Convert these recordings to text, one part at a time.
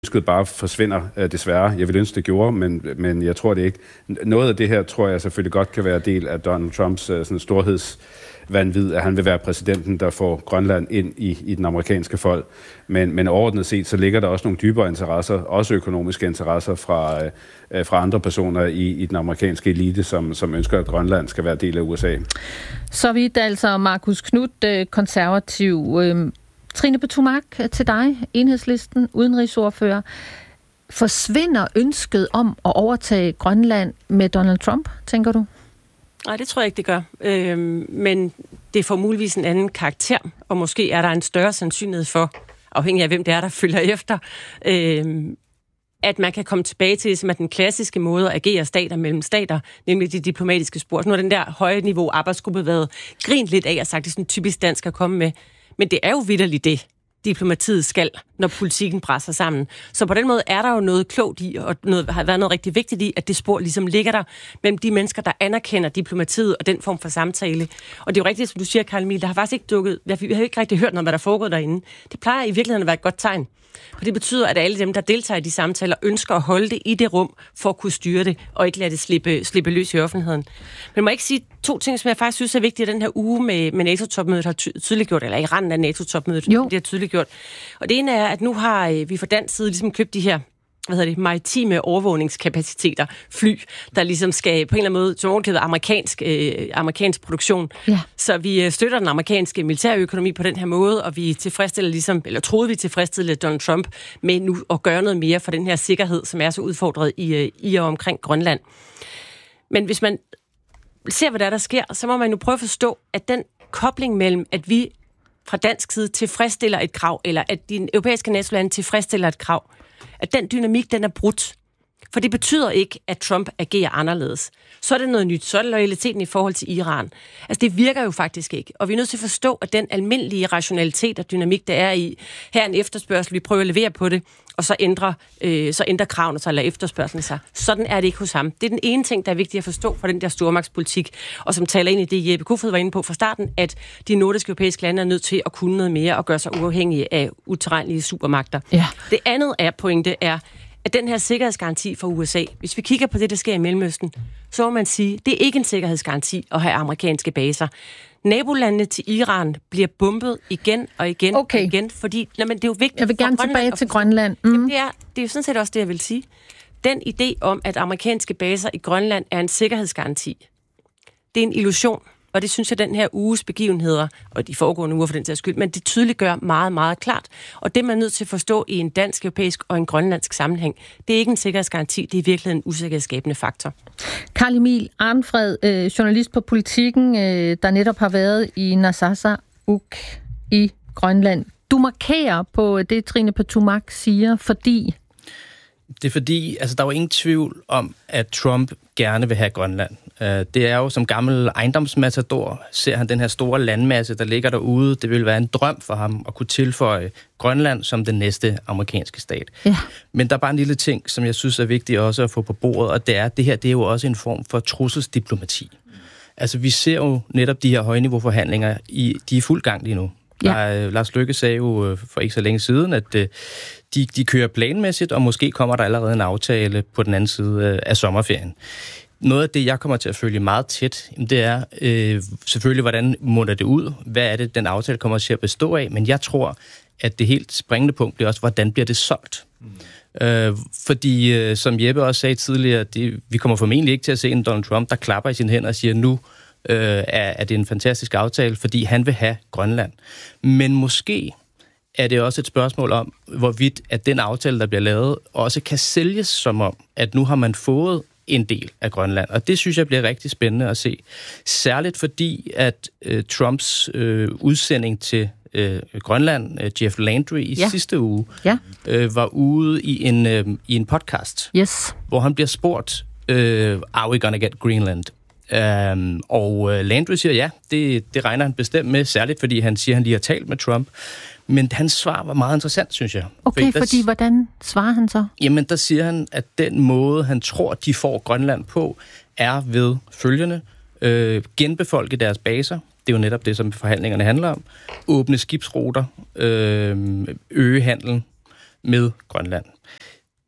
ønsket bare forsvinder, desværre. Jeg vil ønske, det gjorde, men jeg tror det ikke. Noget af det her, tror jeg selvfølgelig godt kan være del af Donald Trumps sådan storhedsvanvid, at han vil være præsidenten, der får Grønland ind i den amerikanske folk. Men overordnet set, så ligger der også nogle dybere interesser, også økonomiske interesser fra andre personer i den amerikanske elite, som ønsker, at Grønland skal være del af USA. Så vidt altså Marcus Knuth, konservativ. Trine Pertou Mach, til dig, Enhedslisten, udenrigsordfører. Forsvinder ønsket om at overtage Grønland med Donald Trump, tænker du? Nej, det tror jeg ikke, det gør. Men det får muligvis en anden karakter, og måske er der en større sandsynlighed for, afhængig af hvem det er, der følger efter, at man kan komme tilbage til som den klassiske måde at agere stater mellem stater, nemlig de diplomatiske spor. Så nu har den der høje niveau arbejdsgruppe været grint lidt af og sagt, det er sådan typisk dansk at komme med. Men det er jo vitterligt det, diplomatiet skal, når politikken presser sammen. Så på den måde er der jo noget klogt i, og har været noget rigtig vigtigt i, at det spor ligesom ligger der mellem de mennesker, der anerkender diplomatiet og den form for samtale. Og det er jo rigtigt, som du siger, Carl Emil, der har faktisk ikke vi har ikke rigtig hørt noget, hvad der foregår derinde. Det plejer i virkeligheden at være et godt tegn. Og det betyder, at alle dem, der deltager i de samtaler, ønsker at holde det i det rum, for at kunne styre det, og ikke lade det slippe løs i offentligheden. Men må jeg ikke sige to ting, som jeg faktisk synes er vigtige, at den her uge med NATO-topmødet har tydeliggjort, eller i randen af NATO-topmødet, det har tydeliggjort. Og det ene er, at nu har vi fra dansk side ligesom købt de her maritime overvågningskapaciteter, fly, der ligesom skal på en eller anden måde, som ovenkædet amerikansk produktion. Ja. Så vi støtter den amerikanske militærøkonomi på den her måde, og vi troede vi tilfredsstillede Donald Trump med nu at gøre noget mere for den her sikkerhed, som er så udfordret i og omkring Grønland. Men hvis man ser, hvad der sker, så må man jo prøve at forstå, at den kobling mellem, at vi fra dansk side tilfredsstiller et krav, eller at de europæiske NATO-lande tilfredsstiller et krav, at den dynamik, den er brudt. For det betyder ikke, at Trump agerer anderledes. Så er det noget nyt. Så er det loyaliteten i forhold til Iran. Altså, det virker jo faktisk ikke. Og vi er nødt til at forstå, at den almindelige rationalitet og dynamik, der er i, her er en efterspørgsel, vi prøver at levere på det, og så ændrer kravene sig, eller efterspørgselen sig. Sådan er det ikke hos ham. Det er den ene ting, der er vigtigt at forstå fra den der stormagtspolitik, og som taler ind i det, Jeppe Kofod var inde på fra starten, at de nordiske europæiske lande er nødt til at kunne noget mere og gøre sig uafhængige af utilregnelige supermagter. Ja. Det andet pointe er, at den her sikkerhedsgaranti for USA, hvis vi kigger på det, der sker i Mellemøsten, så må man sige, det er ikke en sikkerhedsgaranti at have amerikanske baser. Nabolandene til Iran bliver bombet igen og igen og igen, fordi det er jo vigtigt. Jeg vil gerne tilbage til Grønland. Jamen, det er jo sådan set også det, jeg vil sige. Den idé om, at amerikanske baser i Grønland er en sikkerhedsgaranti, det er en illusion. Og det synes jeg, den her uges begivenheder, og de foregående uger for den sags skyld, men det tydeliggør meget, meget klart. Og det man er nødt til at forstå i en dansk, europæisk og en grønlandsk sammenhæng, det er ikke en sikkerhedsgaranti, det er virkelig en usikkerhedsskabende faktor. Carl Emil Arnfred, journalist på Politikken, der netop har været i Narsarsuaq i Grønland. Du markerer på det, Trine Pertou Mach siger, fordi... Det er fordi, der er jo ingen tvivl om, at Trump gerne vil have Grønland. Det er jo som gammel ejendomsmatador, ser han den her store landmasse, der ligger derude. Det vil være en drøm for ham at kunne tilføje Grønland som den næste amerikanske stat. Ja. Men der er bare en lille ting, som jeg synes er vigtigt også at få på bordet, og det er, at det her det er jo også en form for trusselsdiplomati. Altså, vi ser jo netop de her højniveauforhandlinger, de er i fuld gang lige nu. Ja. Lars Løkke sagde jo for ikke så længe siden, at de kører planmæssigt, og måske kommer der allerede en aftale på den anden side af sommerferien. Noget af det, jeg kommer til at følge meget tæt, det er selvfølgelig, hvordan munder det ud? Hvad er det, den aftale kommer til at bestå af? Men jeg tror, at det helt springende punkt bliver også, hvordan bliver det solgt? Fordi, som Jeppe også sagde tidligere, vi kommer formentlig ikke til at se en Donald Trump, der klapper i sine hænder og siger, nu er det en fantastisk aftale, fordi han vil have Grønland. Men måske er det også et spørgsmål om, hvorvidt at den aftale, der bliver lavet, også kan sælges som om, at nu har man fået en del af Grønland. Og det synes jeg bliver rigtig spændende at se. Særligt fordi, at Trumps udsending til Grønland, Jeff Landry, i sidste uge, var ude i en podcast, hvor han bliver spurgt, are we gonna get Greenland? Og Landry siger, ja, det regner han bestemt med, særligt fordi han siger, at han lige har talt med Trump. Men hans svar var meget interessant, synes jeg. Okay, fordi hvordan svarer han så? Jamen, der siger han, at den måde, han tror, de får Grønland på, er ved følgende. Genbefolke deres baser. Det er jo netop det, som forhandlingerne handler om. Åbne skibsruter. Øge handlen med Grønland.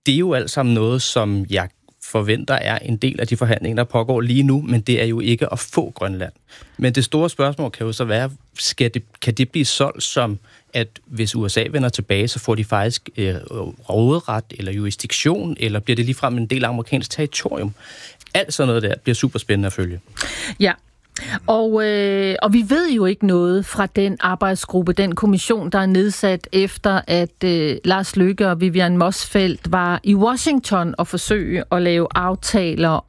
det er jo alt sammen noget, som jeg forventer er en del af de forhandlinger, der pågår lige nu, men det er jo ikke at få Grønland. Men det store spørgsmål kan jo så være, kan det blive solgt som, at hvis USA vender tilbage, så får de faktisk råderet eller jurisdiktion, eller bliver det ligefrem en del af amerikansk territorium? Alt sådan noget der bliver super spændende at følge. Ja. Og vi ved jo ikke noget fra den arbejdsgruppe, den kommission, der er nedsat efter, at Lars Løkke og Vivian Motzfeldt var i Washington og forsøge at lave aftaler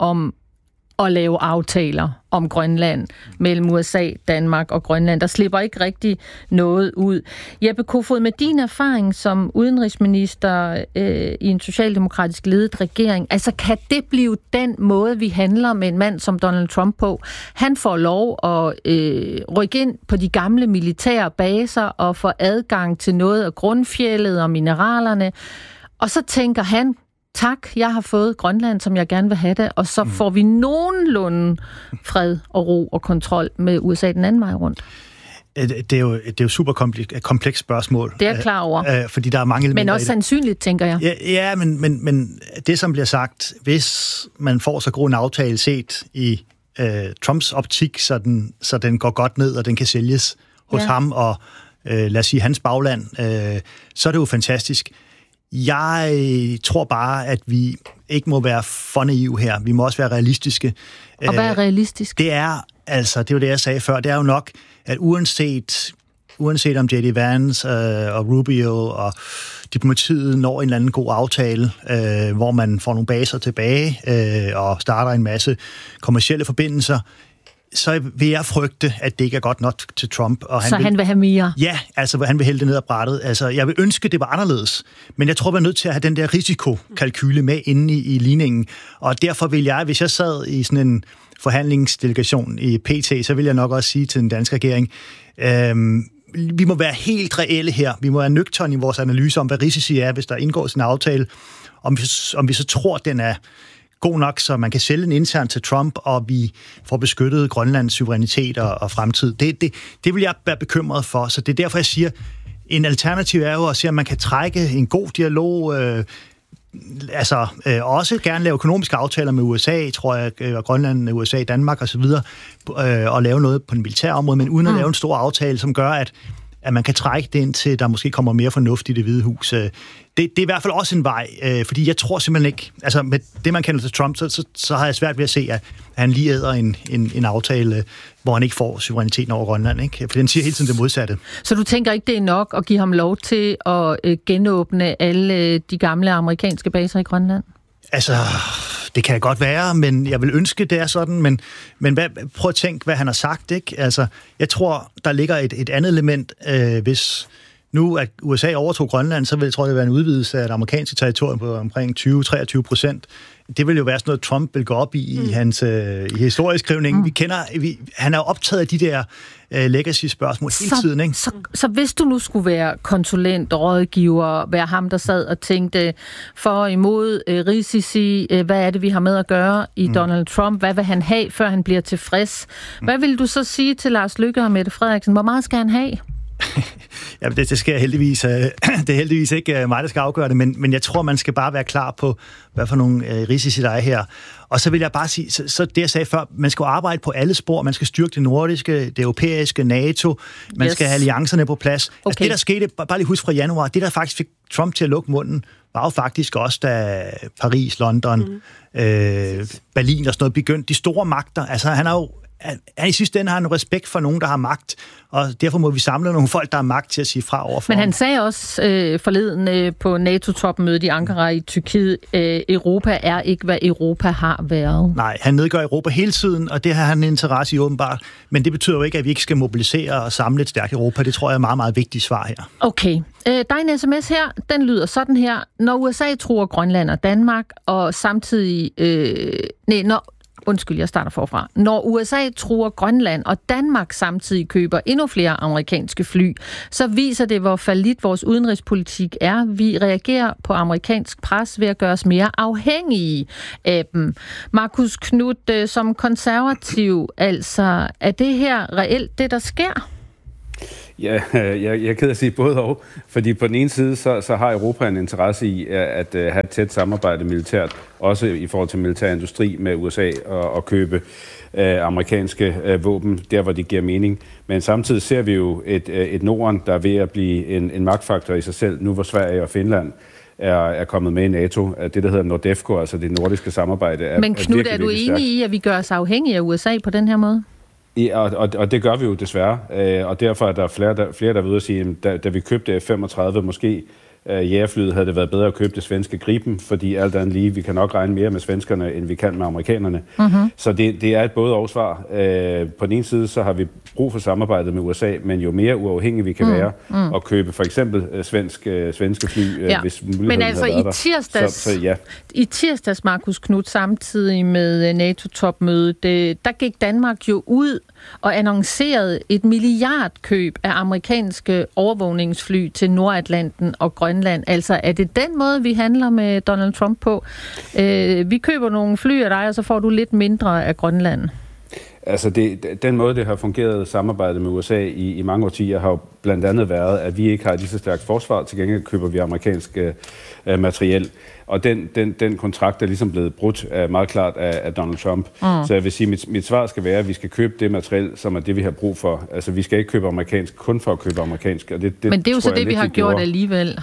om Grønland mellem USA, Danmark og Grønland. Der slipper ikke rigtig noget ud. Jeppe Kofod, med din erfaring som udenrigsminister i en socialdemokratisk ledet regering, altså kan det blive den måde, vi handler med en mand som Donald Trump på? Han får lov at rykke ind på de gamle militære baser og få adgang til noget af grundfjeldet og mineralerne, og så tænker han, tak, jeg har fået Grønland, som jeg gerne vil have det, og så får vi nogenlunde fred og ro og kontrol med USA den anden vej rundt. Det er jo super komplekst spørgsmål. Det er jeg klar over. Fordi der er mange elementer. Men også sandsynligt, tænker jeg. Ja, men det, som bliver sagt, hvis man får så god en aftale set i Trumps optik, så den går godt ned, og den kan sælges hos ham, og lad os sige hans bagland, så er det jo fantastisk. Jeg tror bare, at vi ikke må være for naive her. Vi må også være realistiske. Og hvad er realistisk? Det er jo det, jeg sagde før. Det er jo nok, at uanset om J.D. Vance og Rubio og diplomatiet når en eller anden god aftale, hvor man får nogle baser tilbage og starter en masse kommercielle forbindelser, så vil jeg frygte, at det ikke er godt nok til Trump. Og han vil have mere? Ja, altså han vil hælde det ned ad brættet. Altså, jeg vil ønske, det var anderledes, men jeg tror, vi er nødt til at have den der risikokalkyle med inde i ligningen. Og derfor vil jeg, hvis jeg sad i sådan en forhandlingsdelegation i PT, så vil jeg nok også sige til den danske regering, vi må være helt reelle her. Vi må være nøgterne i vores analyse om, hvad risici er, hvis der indgår sådan en aftale. Om vi så tror, den er god nok, så man kan sælge den internt til Trump, og vi får beskyttet Grønlands suverænitet og fremtid. Det vil jeg være bekymret for. Så det er derfor, jeg siger, en alternativ er jo at se, om man kan trække en god dialog, også gerne lave økonomiske aftaler med USA, tror jeg, Grønland, USA, Danmark osv., og lave noget på den militære område, men uden at lave en stor aftale, som gør, at man kan trække det ind til, der måske kommer mere fornuft i Det Hvide Hus. Det er i hvert fald også en vej, fordi jeg tror simpelthen ikke, altså med det, man kender til Trump, så har jeg svært ved at se, at han lige æder en aftale, hvor han ikke får suveræniteten over Grønland, ikke? For den siger hele tiden det modsatte. Så du tænker ikke, det er nok at give ham lov til at genåbne alle de gamle amerikanske baser i Grønland? Altså, det kan godt være, men jeg vil ønske, det er sådan, men prøv at tænke, hvad han har sagt, ikke? Altså, jeg tror, der ligger et andet element, hvis nu at USA overtog Grønland, så tror jeg, det være en udvidelse af det amerikanske territorium på omkring 20-23%. Det vil jo være sådan noget, Trump vil gå op i hans historieskrivning. Han er jo optaget af de der legacy-spørgsmål hele tiden, ikke? Så hvis du nu skulle være konsulent, rådgiver, være ham, der sad og tænkte for og imod risici, hvad er det, vi har med at gøre i Donald Trump? Hvad vil han have, før han bliver tilfreds? Hvad vil du så sige til Lars Løkke og Mette Frederiksen? Hvor meget skal han have? Ja, det skal heldigvis. Det er heldigvis ikke mig, der skal afgøre det, men jeg tror, man skal bare være klar på, hvad for nogle risici der er her. Og så vil jeg bare sige, så det jeg sagde før, man skal arbejde på alle spor. Man skal styrke det nordiske, det europæiske, NATO. Man skal have alliancerne på plads. Okay. Altså det, der skete, bare lige husk fra januar, det der faktisk fik Trump til at lukke munden, var jo faktisk også, da Paris, London, Berlin og sådan noget begyndte. De store magter, altså han har jo i sidste ende har han respekt for nogen, der har magt, og derfor må vi samle nogle folk, der har magt til at sige fra overfor. Men han sagde også forleden på NATO-topmødet i Ankara i Tyrkiet, Europa er ikke, hvad Europa har været. Nej, han nedgør Europa hele tiden, og det har han en interesse i åbenbart. Men det betyder jo ikke, at vi ikke skal mobilisere og samle et stærkt Europa. Det tror jeg er et meget, meget vigtigt svar her. Okay. Der er en sms her, den lyder sådan her. Når USA truer Grønland og Danmark, og samtidig... jeg starter forfra. Når USA truer Grønland, og Danmark samtidig køber endnu flere amerikanske fly, så viser det, hvor fallit vores udenrigspolitik er. Vi reagerer på amerikansk pres ved at gøre os mere afhængige af dem. Marcus Knudt, som konservativ, altså, er det her reelt det, der sker? Ja, jeg er ked af at sige både og, fordi på den ene side, så har Europa en interesse i at have et tæt samarbejde militært, også i forhold til militær industri med USA og købe amerikanske våben, der hvor det giver mening. Men samtidig ser vi jo et Norden, der er ved at blive en magtfaktor i sig selv, nu hvor Sverige og Finland er kommet med i NATO. Det, der hedder NORDEFCO, altså det nordiske samarbejde, er Men Knud, er du enig i, at vi gør os afhængige af USA på den her måde? Ja, og det gør vi jo desværre, og derfor er der flere, der vil ud og sige, da vi købte F-35, måske jægerflyet, havde det været bedre at købe det svenske Gripen, fordi alt andet lige, vi kan nok regne mere med svenskerne, end vi kan med amerikanerne. Mm-hmm. Så det er et både-og-svar. På den ene side, så har vi brug for samarbejdet med USA, men jo mere uafhængige vi kan være, og købe for eksempel svenske fly, hvis muligheden men altså havde været der. I tirsdags, Marcus Knud, samtidig med NATO-topmødet, der gik Danmark jo ud og annoncerede et milliardkøb af amerikanske overvågningsfly til Nordatlanten og Grønland. Altså, er det den måde, vi handler med Donald Trump på? Vi køber nogle fly af dig, og så får du lidt mindre af Grønland. Altså, den måde, det har fungeret samarbejdet med USA i mange årtier, har jo blandt andet været, at vi ikke har lige så stærkt forsvar. Til gengæld køber vi amerikansk materiel. Og den kontrakt er ligesom blevet brudt meget klart af Donald Trump. Så jeg vil sige, mit svar skal være, at vi skal købe det materiel, som er det, vi har brug for. Altså, vi skal ikke købe amerikansk kun for at købe amerikansk. Og det men det er jo så det, vi har gjort alligevel.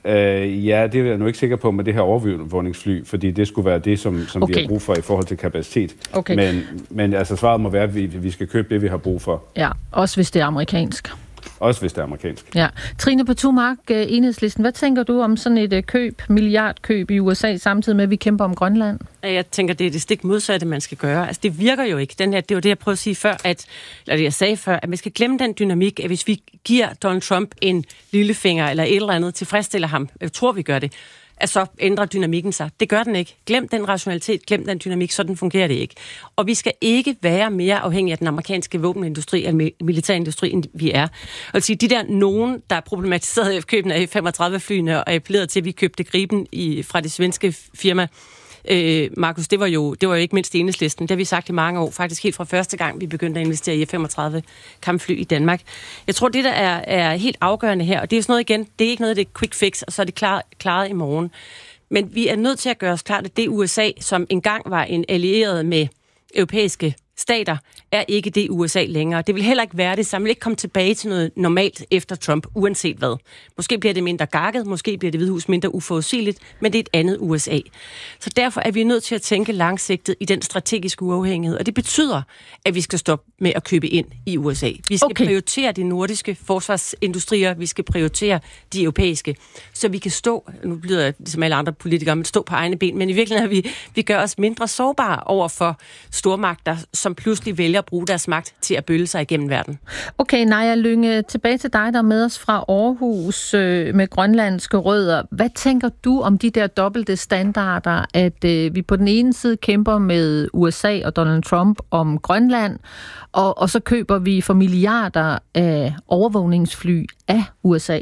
Ja, det er jeg nu ikke sikker på med det her overvågningsfly, fordi det skulle være det, som vi har brug for i forhold til kapacitet. Okay. Men altså, svaret må være, at vi skal købe det, vi har brug for. Ja, også hvis det er amerikansk. Også hvis det er amerikansk. Ja. Trine Pertou-Mach, Enhedslisten, hvad tænker du om sådan et milliardkøb i USA, samtidig med, at vi kæmper om Grønland? Jeg tænker, det er det stik modsatte, man skal gøre. Altså, det virker jo ikke. Det var det, jeg prøvede at sige før, at man skal glemme den dynamik, at hvis vi giver Donald Trump en lillefinger eller et eller andet, tilfredsstiller ham, jeg tror, vi gør det, at så ændrer dynamikken sig. Det gør den ikke. Glem den rationalitet, glem den dynamik, sådan fungerer det ikke. Og vi skal ikke være mere afhængige af den amerikanske våbenindustri eller militærindustri, end vi er. Og sige, de der nogen, der er problematiseret køben af F-35-flyene og appellerede til, at vi købte Gripen fra det svenske firma, Markus, det var jo ikke mindst Enhedslisten. Det har vi sagt i mange år, faktisk helt fra første gang, vi begyndte at investere i F-35 kampfly i Danmark. Jeg tror, det der er helt afgørende her, og det er sådan noget igen, det er ikke noget, det er quick fix, og så er det klaret i morgen. Men vi er nødt til at gøre os klart, at det USA, som engang var en allieret med europæiske stater, er ikke det USA længere. Det vil heller ikke være det, så man vil ikke komme tilbage til noget normalt efter Trump, uanset hvad. Måske bliver det mindre gakket, måske bliver det Hvide Hus mindre uforudsigeligt, men det er et andet USA. Så derfor er vi nødt til at tænke langsigtet i den strategiske uafhængighed, og det betyder, at vi skal stoppe med at købe ind i USA. Vi skal prioritere de nordiske forsvarsindustrier, vi skal prioritere de europæiske, så vi kan stå, nu bliver jeg ligesom alle andre politikere, men stå på egne ben, men i virkeligheden vi gør os mindre sårbare over for stormagter, som pludselig vælger at bruge deres magt til at bølle sig igennem verden. Okay, Naja Lynge, tilbage til dig, der er med os fra Aarhus med grønlandske rødder. Hvad tænker du om de der dobbelte standarder, at vi på den ene side kæmper med USA og Donald Trump om Grønland, og så køber vi for milliarder af overvågningsfly af USA?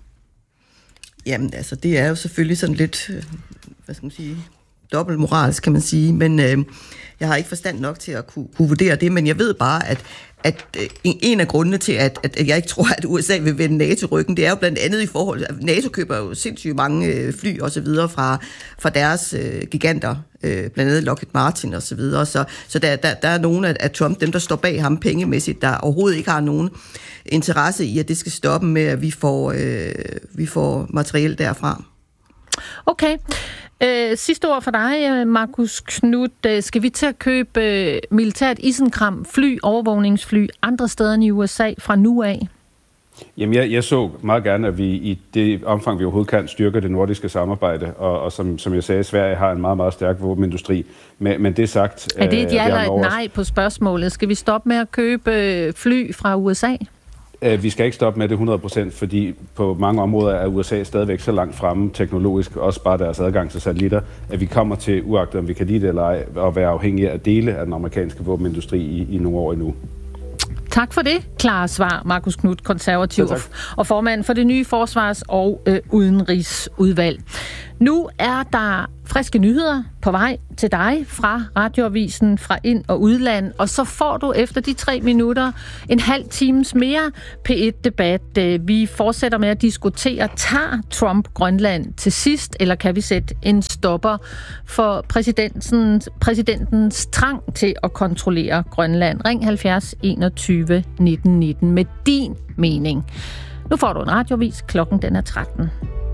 Jamen, altså, det er jo selvfølgelig sådan lidt, hvad skal man sige, dobbeltmoralsk, kan man sige, men jeg har ikke forstand nok til at kunne vurdere det, men jeg ved bare, at en af grundene til, at jeg ikke tror, at USA vil vende NATO-ryggen, det er jo blandt andet i forhold, at NATO køber jo sindssygt mange fly og så videre fra deres giganter, blandt andet Lockheed Martin og så videre, så der er nogle af Trump, dem der står bag ham pengemæssigt, der overhovedet ikke har nogen interesse i, at det skal stoppe med, at vi får materiel derfra. Okay. Sidste ord for dig, Marcus Knud. Skal vi til at købe militært isenkram, overvågningsfly andre steder end i USA fra nu af? Jamen, jeg så meget gerne, at vi i det omfang, vi overhovedet kan, styrke det nordiske samarbejde. Og som jeg sagde, Sverige har en meget, meget stærk våbenindustri. Men det sagt... Er det et ja eller et nej på spørgsmålet? Skal vi stoppe med at købe fly fra USA? Vi skal ikke stoppe med det 100%, fordi på mange områder er USA stadigvæk så langt fremme teknologisk, også bare deres adgang til satellitter, at vi kommer til, uagtet om vi kan lide det eller ej, at være afhængige af dele af den amerikanske våbenindustri i nogle år endnu. Tak for det. Klare svar, Marcus Knud, konservativ og formand for det nye forsvars- og udenrigsudvalg. Nu er der friske nyheder på vej til dig fra Radioavisen, fra ind- og udland, og så får du efter de 3 minutter en halv times mere P1-debat. Vi fortsætter med at diskutere, tager Trump Grønland til sidst, eller kan vi sætte en stopper for præsidentens trang til at kontrollere Grønland? Ring 70 21 19 19 med din mening. Nu får du en radiovis, klokken den er 13.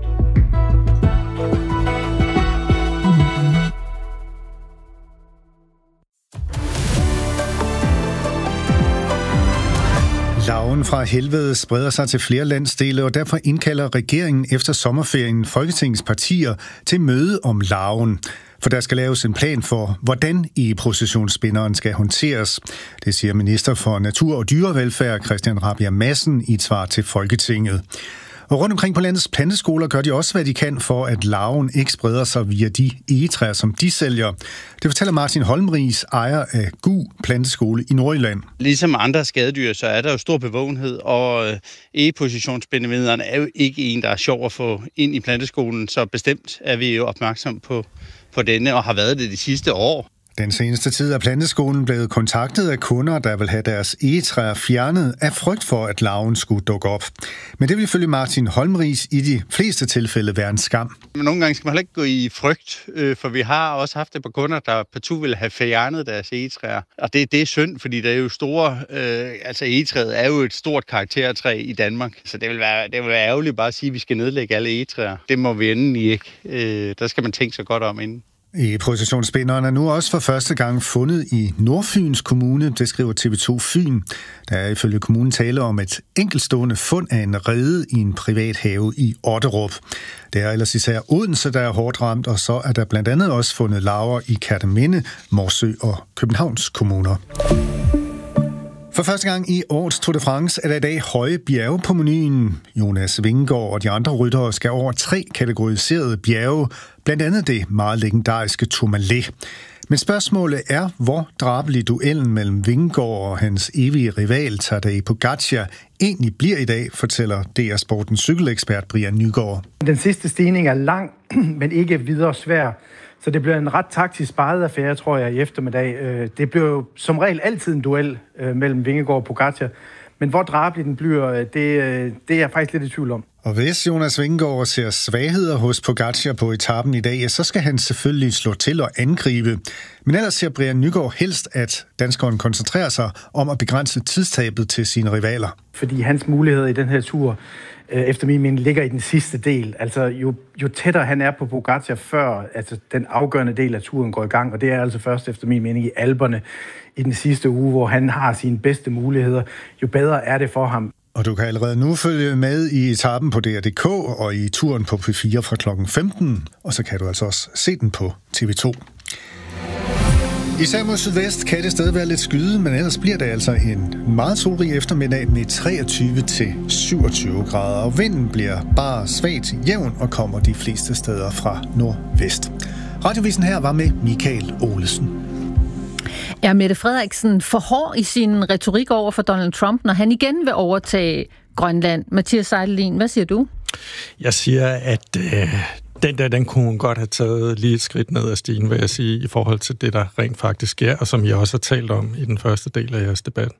Larven fra helvede spreder sig til flere landsdele, og derfor indkalder regeringen efter sommerferien Folketingets partier til møde om larven. For der skal laves en plan for, hvordan e-processionsspinderen skal håndteres. Det siger minister for Natur- og Dyrevelfærd Christian Rabjerg Madsen i et svar til Folketinget. Og rundt omkring på landets planteskoler gør de også, hvad de kan for, at larven ikke spreder sig via de egetræer, som de sælger. Det fortæller Martin Holmris, ejer af GU Planteskole i Nordjylland. Ligesom andre skadedyr, så er der jo stor bevågenhed, og e-positionsspindemidlerne er jo ikke en, der er sjov at få ind i planteskolen, så bestemt er vi jo opmærksom på denne, og har været det de sidste år. Den seneste tid er planteskolen blevet kontaktet af kunder, der vil have deres egetræer fjernet af frygt for, at larven skulle dukke op. Men det vil ifølge Martin Holmris i de fleste tilfælde være en skam. Men nogle gange skal man heller ikke gå i frygt, for vi har også haft et par kunder, der partout vil have fjernet deres egetræer. Og det er synd, fordi der er jo store, egetræet er jo et stort karaktertræ i Danmark. Så det vil være ærgerligt bare at sige, at vi skal nedlægge alle egetræer. Det må vi endelig ikke. Der skal man tænke sig godt om inden. E-processionsspinderen er nu også for første gang fundet i Nordfyns Kommune, det skriver TV2 Fyn. Der er ifølge kommunen tale om et enkeltstående fund af en rede i en privat have i Otterup. Det er ellers især Odense, der er hårdt ramt, og så er der blandt andet også fundet larver i Kerteminde, Morsø og Københavns kommuner. For første gang i årets Tour de France er der i dag høje bjerge på menuen. Jonas Vingegaard og de andre ryttere skal over 3 kategoriserede bjerge, blandt andet det meget legendariske Tourmalet. Men spørgsmålet er, hvor drabelig duellen mellem Vingegaard og hans evige rival Tadej Pogačar egentlig bliver i dag, fortæller DR Sportens cykelekspert Brian Nygaard. Den sidste stigning er lang, men ikke videre svær. Så det bliver en ret taktisk sparet affære, tror jeg, i eftermiddag. Det bliver jo som regel altid en duel mellem Vingegaard og Pogačar. Men hvor drabelig den bliver, det er jeg faktisk lidt i tvivl om. Og hvis Jonas Vingegaard ser svagheder hos Pogačar på etappen i dag, så skal han selvfølgelig slå til og angribe. Men ellers ser Brian Nygaard helst, at danskeren koncentrerer sig om at begrænse tidstabet til sine rivaler. Fordi hans muligheder i den her tur, efter min mening, ligger i den sidste del. Altså jo tættere han er på Pogačar før den afgørende del af turen går i gang, og det er altså først efter min mening i Alperne i den sidste uge, hvor han har sine bedste muligheder, jo bedre er det for ham. Og du kan allerede nu følge med i etappen på DR.dk og i turen på P4 fra klokken 15, og så kan du altså også se den på TV2. Især mod sydvest kan det stadig være lidt skyde, men ellers bliver det altså en meget solrig eftermiddag med 23-27 grader, og vinden bliver bare svagt jævn og kommer de fleste steder fra nordvest. Radiovisen her var med Michael Olesen. Er Mette Frederiksen for hård i sin retorik over for Donald Trump, når han igen vil overtage Grønland? Mathias Seidelin, hvad siger du? Jeg siger, at den kunne hun godt have taget lige et skridt ned ad stigen, vil jeg sige, i forhold til det, der rent faktisk sker, og som jeg også har talt om i den første del af jeres debat.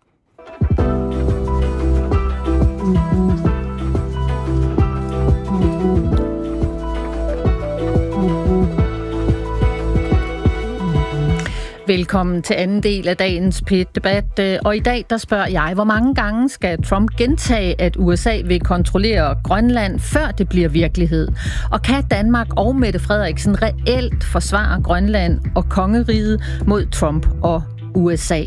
Velkommen til anden del af dagens P1-debat. Og i dag, der spørger jeg, hvor mange gange skal Trump gentage, at USA vil kontrollere Grønland, før det bliver virkelighed? Og kan Danmark og Mette Frederiksen reelt forsvare Grønland og kongeriget mod Trump og USA?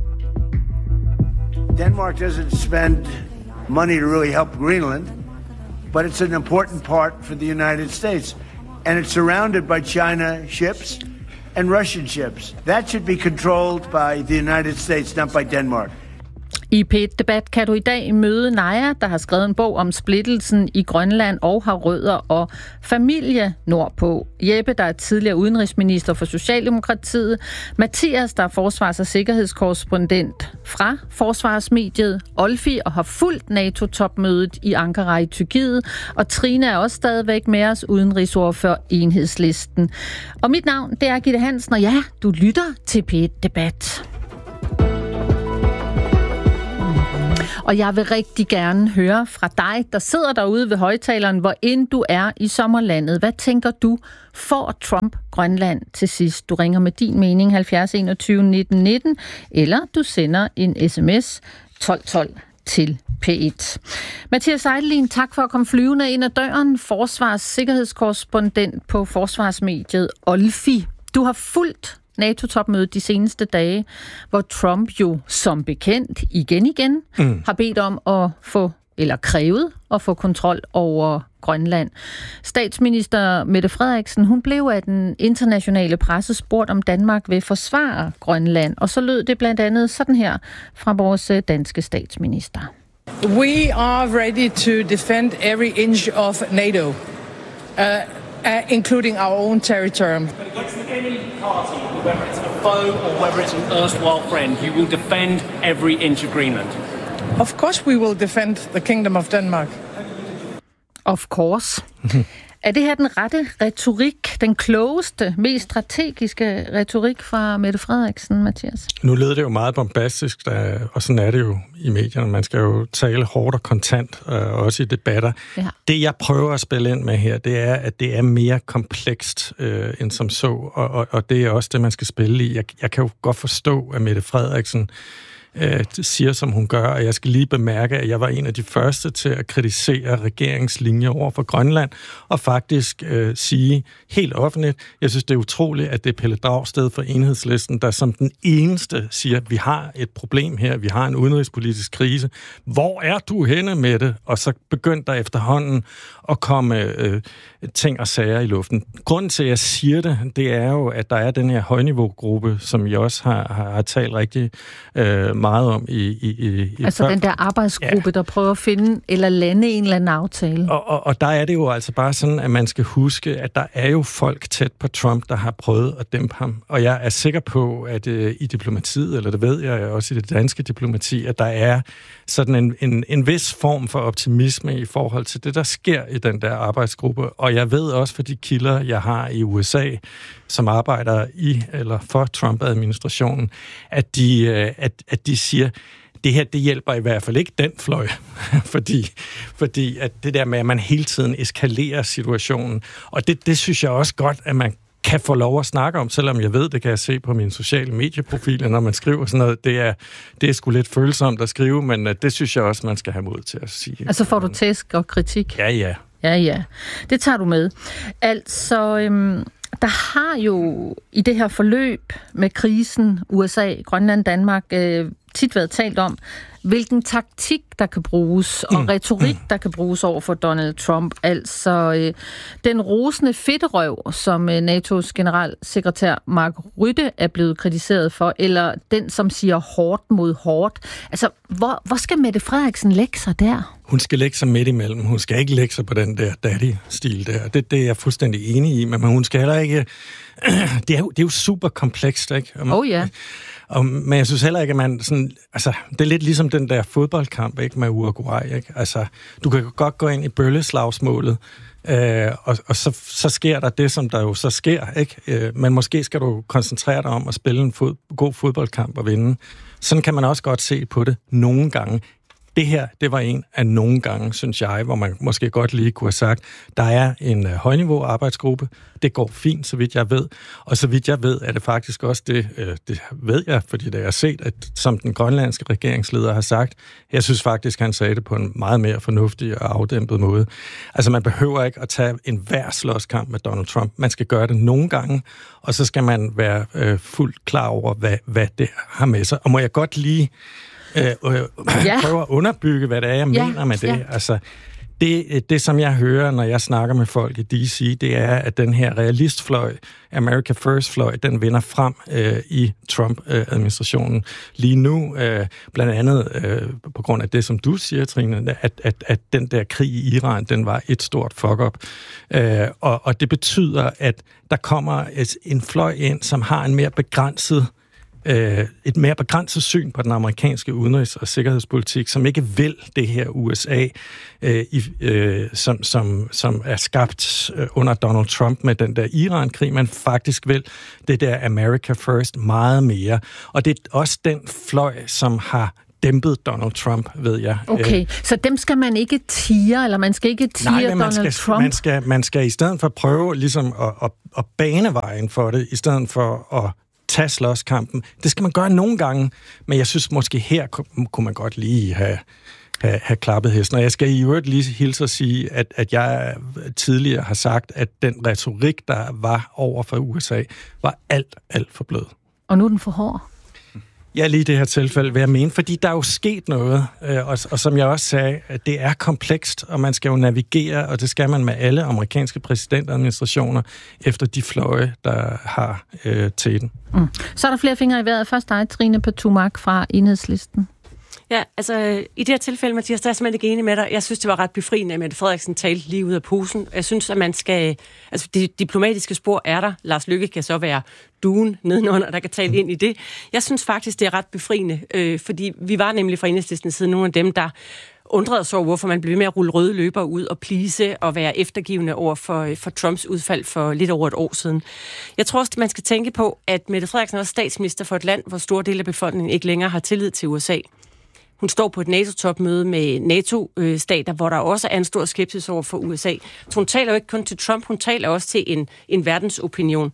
Denmark doesn't spend money to really help Greenland, but it's an important part for the United States. And it's surrounded by China ships and Russian ships. That should be controlled by the United States, not by Denmark. I P1-debat kan du i dag møde Naja, der har skrevet en bog om splittelsen i Grønland og har rødder og familie nordpå. Jeppe, der er tidligere udenrigsminister for Socialdemokratiet. Mathias, der er forsvars- og sikkerhedskorrespondent fra forsvarsmediet Olfi og har fulgt NATO-topmødet i Ankara i Tyrkiet. Og Trine er også stadigvæk med os, udenrigsordfører Enhedslisten. Og mit navn, det er Gitte Hansen, og ja, du lytter til P1-debat. Og jeg vil rigtig gerne høre fra dig, der sidder derude ved højtaleren, hvor end du er i sommerlandet. Hvad tænker du, får Trump Grønland til sidst? Du ringer med din mening 70 21 19 19, eller du sender en sms 1212 til P1. Mathias Eidelin, tak for at komme flyvende ind ad døren. Forsvarssikkerhedskorrespondent på forsvarsmediet Olfi. Du har fulgt NATO-topmødet de seneste dage, hvor Trump jo som bekendt igen har bedt om at få, eller krævet at få kontrol over Grønland. Statsminister Mette Frederiksen, hun blev af den internationale presse spurgt, om Danmark vil forsvare Grønland, og så lød det blandt andet sådan her fra vores danske statsminister. We are ready to defend every inch of NATO. Including our own territory. But against any party, whether it's a foe or whether it's an erstwhile friend, you will defend every inch of Greenland. Of course we will defend the Kingdom of Denmark. Of course. Er det her den rette retorik, den klogeste, mest strategiske retorik fra Mette Frederiksen, Mathias? Nu lød det jo meget bombastisk, og sådan er det jo i medierne. Man skal jo tale hårdt og kontant, også i debatter. Ja. Det, jeg prøver at spille ind med her, det er, at det er mere komplekst end som så, og det er også det, man skal spille i. Jeg kan jo godt forstå, at Mette Frederiksen siger, som hun gør, og jeg skal lige bemærke, at jeg var en af de første til at kritisere regeringslinjer over for Grønland, og faktisk sige helt offentligt, jeg synes, det er utroligt, at det er Pelle Dragsted for Enhedslisten, der som den eneste siger, at vi har et problem her, vi har en udenrigspolitisk krise. Hvor er du henne med det? Og så begyndte der efterhånden at komme ting og sager i luften. Grunden til, at jeg siger det, det er jo, at der er den her højniveaugruppe, som jeg også har talt rigtig meget om i altså den der arbejdsgruppe, der prøver at finde eller lande en eller anden aftale. Og der er det jo altså bare sådan, at man skal huske, at der er jo folk tæt på Trump, der har prøvet at dæmpe ham. Og jeg er sikker på, at i diplomatiet, eller det ved jeg også i det danske diplomati, at der er sådan en vis form for optimisme i forhold til det, der sker i den der arbejdsgruppe. Og jeg ved også for de kilder, jeg har i USA, som arbejder i eller for Trump-administrationen, at de siger, det her, det hjælper i hvert fald ikke den fløj, fordi at det der med, at man hele tiden eskalerer situationen, og det synes jeg også godt, at man kan få lov at snakke om, selvom jeg ved, det kan jeg se på mine sociale medieprofiler, når man skriver sådan noget. Det er sgu lidt følsomt at skrive, men det synes jeg også, man skal have mod til at sige. Altså får du tæsk og kritik? Ja. Ja. Det tager du med. Altså, der har jo i det her forløb med krisen, USA, Grønland, Danmark, tit været talt om, hvilken taktik, der kan bruges, og retorik, der kan bruges over for Donald Trump. Altså den rosende fedterøv, som NATO's generalsekretær Mark Rutte er blevet kritiseret for, eller den, som siger hårdt mod hårdt. Altså, hvor skal Mette Frederiksen lægge sig der? Hun skal lægge sig midt imellem. Hun skal ikke lægge sig på den der daddy-stil der. Det er jeg fuldstændig enig i, men hun skal heller ikke... Det er jo super komplekst, ikke? Ja. Men jeg synes heller ikke, at man sådan... Altså, det er lidt ligesom den der fodboldkamp, ikke? Med Uruguay, ikke? Altså, du kan godt gå ind i bølleslagsmålet, og så sker der det, som der jo så sker, ikke? Men måske skal du koncentrere dig om at spille en god fodboldkamp og vinde. Sådan kan man også godt se på det nogle gange. Det her, det var en af nogle gange, synes jeg, hvor man måske godt lige kunne have sagt, der er en højniveau arbejdsgruppe, det går fint, så vidt jeg ved, og så vidt jeg ved, er det faktisk også det ved jeg, fordi det jeg har set, at som den grønlandske regeringsleder har sagt, jeg synes faktisk, han sagde det på en meget mere fornuftig og afdæmpet måde. Altså man behøver ikke at tage en hver slåskamp med Donald Trump, man skal gøre det nogle gange, og så skal man være fuldt klar over, hvad det har med sig. Og må jeg godt lige prøve at underbygge, hvad det er, jeg mener med det. Altså, Det, som jeg hører, når jeg snakker med folk i D.C., det er, at den her realistfløj, America First-fløj, den vinder frem i Trump-administrationen lige nu. Blandt andet på grund af det, som du siger, Trine, at den der krig i Iran, den var et stort fuck-up. Og det betyder, at der kommer en fløj ind, som har en mere begrænset et mere begrænset syn på den amerikanske udenrigs- og sikkerhedspolitik, som ikke vil det her USA, som er skabt under Donald Trump med den der Iran-krig, men faktisk vil det der America First meget mere. Og det er også den fløj, som har dæmpet Donald Trump, ved jeg. Okay, så dem skal man ikke tire, eller man skal ikke tire Donald Trump? Man skal i stedet for prøve ligesom at bane vejen for det, i stedet for at tage slåskampen. Det skal man gøre nogle gange, men jeg synes måske her kunne man godt lige have klappet hesten. Og jeg skal i øvrigt lige hilse at sige, at jeg tidligere har sagt, at den retorik, der var over for USA, var alt for blød. Og nu er den for hård? Ja, lige i det her tilfælde vil jeg mene, fordi der er jo sket noget, og som jeg også sagde, at det er komplekst, og man skal jo navigere, og det skal man med alle amerikanske præsidentadministrationer efter de fløje, der har til den. Så er der flere fingre i vejret. Først dig, Trine Pertou-Mach fra Enhedslisten. Ja, altså i det her tilfælde, Mathias, der er jeg simpelthen ikke enig med dig. Jeg synes, det var ret befriende, at Mette Frederiksen talte lige ud af posen. Jeg synes, at man skal... Altså, det diplomatiske spor er der. Lars Løkke kan så være duen nedenunder, der kan tale ind i det. Jeg synes faktisk, det er ret befriende, fordi vi var nemlig fra Enhedslistens side nogle af dem, der undrede sig over, hvorfor man blev ved med at rulle røde løber ud og please og være eftergivende over for Trumps udfald for lidt over et år siden. Jeg tror også, man skal tænke på, at Mette Frederiksen er statsminister for et land, hvor store dele af befolkningen ikke længere har tillid til USA. Hun står på et NATO-topmøde med NATO-stater, hvor der også er en stor skepsis over for USA. Så hun taler jo ikke kun til Trump, hun taler også til en verdensopinion.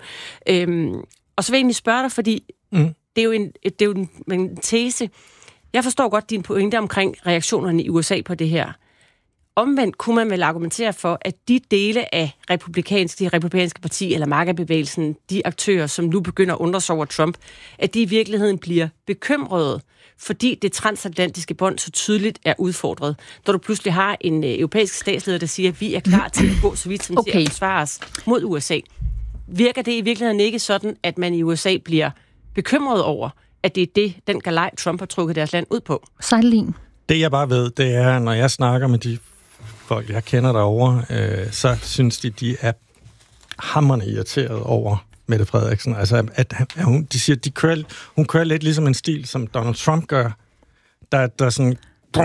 Og så vil jeg egentlig spørge dig, fordi det er jo en tese. Jeg forstår godt din pointe omkring reaktionerne i USA på det her. Omvendt kunne man vel argumentere for, at de dele af de republikanske parti eller MAGA-bevægelsen, de aktører, som nu begynder at undre sig over Trump, at de i virkeligheden bliver bekymrede, fordi det transatlantiske bånd så tydeligt er udfordret. Når du pludselig har en europæisk statsleder, der siger, at vi er klar til at gå så vidt som til at forsvare os mod USA. Virker det i virkeligheden ikke sådan, at man i USA bliver bekymret over, at det er den galej, Trump har trukket deres land ud på? Sejlin. Det jeg bare ved, det er, når jeg snakker med de folk, jeg kender derovre, så synes de er hamrende irriteret over Mette Frederiksen. Altså, at de siger, hun kører lidt ligesom en stil, som Donald Trump gør, der sådan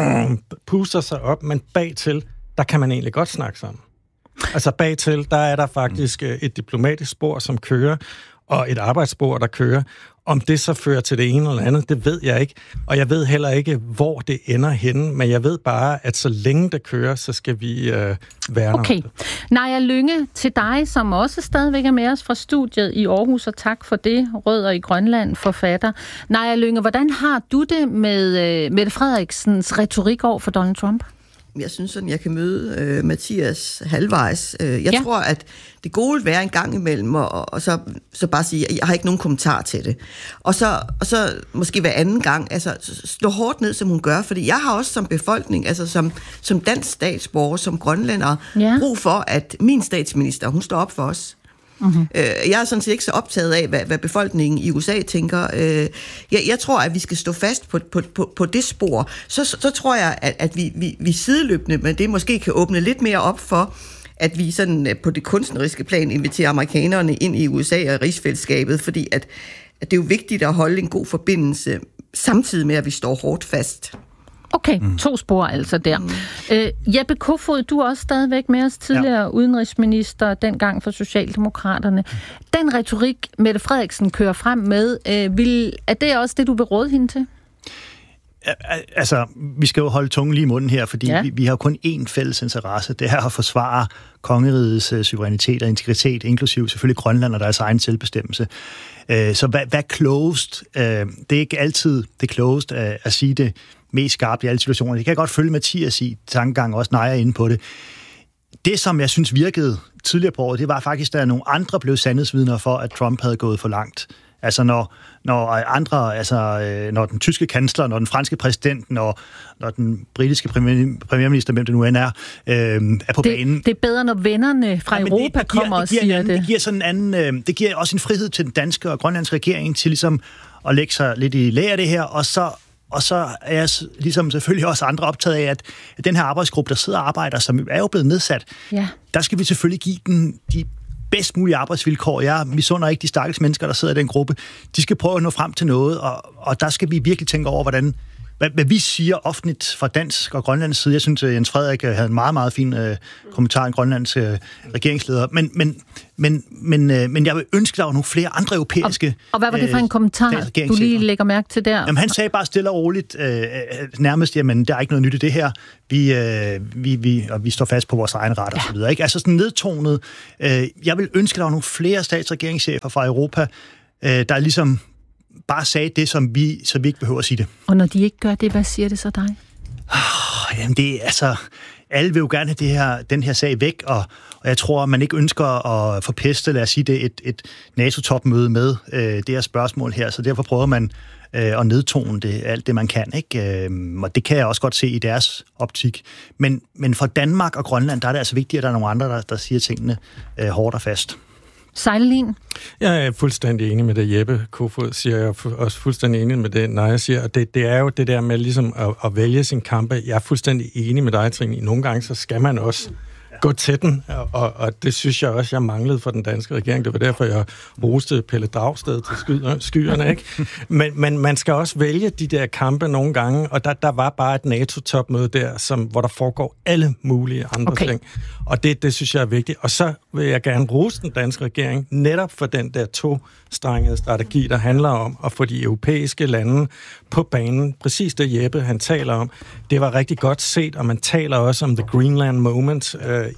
puster sig op, men bagtil, der kan man egentlig godt snakke sammen. Altså bagtil, der er der faktisk et diplomatisk spor, som kører, og et arbejdsspor, der kører. Om det så fører til det ene eller andet, det ved jeg ikke. Og jeg ved heller ikke, hvor det ender henne, men jeg ved bare, at så længe det kører, så skal vi værne om det. Naja Lynge, til dig, som også stadigvæk er med os fra studiet i Aarhus, og tak for det, Rødder i Grønland, forfatter. Naja Lynge, hvordan har du det med Mette Frederiksens retorik over for Donald Trump? Jeg synes sådan, jeg kan møde Mathias halvvejs. Jeg tror, at det gode vil være en gang imellem, og så bare sige, jeg har ikke nogen kommentar til det. Og så måske hver anden gang, altså slå hårdt ned, som hun gør, fordi jeg har også som befolkning, altså som dansk statsborger, som grønlænder, brug for, at min statsminister, hun står op for os. Mm-hmm. Jeg er sådan set ikke så optaget af, hvad befolkningen i USA tænker. Jeg tror, at vi skal stå fast på det spor. Så tror jeg, at vi sideløbende, men det måske kan åbne lidt mere op for, at vi sådan på det kunstneriske plan inviterer amerikanerne ind i USA og rigsfællesskabet, fordi at det er jo vigtigt at holde en god forbindelse, samtidig med, at vi står hårdt fast. Okay, 2 spor altså der. Jeppe Kofod, du er også stadigvæk med os, tidligere udenrigsminister, dengang for Socialdemokraterne. Den retorik, Mette Frederiksen kører frem med, er det også det, du vil råde hende til? Altså, vi skal jo holde tungen lige i munden her, fordi vi har kun én fælles interesse. Det er at forsvare kongerigets suverænitet og integritet, inklusiv selvfølgelig Grønland og deres egen selvbestemmelse. Så hvad klogest? Det er ikke altid det klogest at sige det mest skarpt i alle situationer. Det kan jeg godt følge Mathias i tankegang, også når jeg er inde på det. Det, som jeg synes virkede tidligere på året, det var faktisk, at nogle andre blev sandhedsvidner for, at Trump havde gået for langt. Altså når andre, når den tyske kansler, når den franske præsident, når den britiske premierminister, hvem det nu end er på banen. Det er bedre, når vennerne fra Europa kommer og siger det. Det giver sådan en anden, det giver også en frihed til den danske og grønlandske regering til ligesom at lægge sig lidt i lære af det her, og så er jeg ligesom selvfølgelig også andre optaget af, at den her arbejdsgruppe, der sidder og arbejder, som er jo blevet nedsat, der skal vi selvfølgelig give den de bedst mulige arbejdsvilkår. Jeg misunder ikke de stakkels mennesker, der sidder i den gruppe. De skal prøve at nå frem til noget, og der skal vi virkelig tænke over, hvad vi siger offentligt fra dansk og grønlandsk side. Jeg synes, at Jens Frederik havde en meget, meget fin kommentar, en grønlandsk regeringsleder. Men jeg vil ønske, der var nogle flere andre europæiske Og hvad var det for en kommentar, du lige lægger mærke til der? Jamen, han sagde bare stille og roligt, nærmest, jamen, der er ikke noget nyt i det her. Vi står fast på vores egen ret og så videre. Ikke? Altså sådan nedtonet. Jeg vil ønske, der var nogle flere statsregeringschefer fra Europa, der ligesom bare sagde det, så vi ikke behøver at sige det. Og når de ikke gør det, hvad siger det så dig? Jamen det alle vil jo gerne have den her sag væk, og jeg tror, man ikke ønsker at forpeste, lad os sige det, et NATO-topmøde med det her spørgsmål her, så derfor prøver man at nedtone det, alt det, man kan, ikke? Og det kan jeg også godt se i deres optik. Men for Danmark og Grønland, der er det altså vigtigt, at der er nogle andre, der siger tingene hårdt og fast. Sejlelin? Jeg er fuldstændig enig med det, Jeppe Kofod siger. Jeg er også fuldstændig enig med det, Naja siger. Og det er jo det der med ligesom at vælge sin kampe. Jeg er fuldstændig enig med dig, Trine. Nogle gange, så skal man også gå til den, og det synes jeg også, jeg manglede for den danske regering. Det var derfor, jeg roste Pelle Dragsted til skyerne, ikke? Men man skal også vælge de der kampe nogle gange, og der var bare et NATO-topmøde der, hvor der foregår alle mulige andre ting. Og det synes jeg er vigtigt. Og så vil jeg gerne rose den danske regering, netop for den der to-strengede strategi, der handler om at få de europæiske lande på banen. Præcis det, Jeppe han taler om. Det var rigtig godt set, og man taler også om the Greenland moment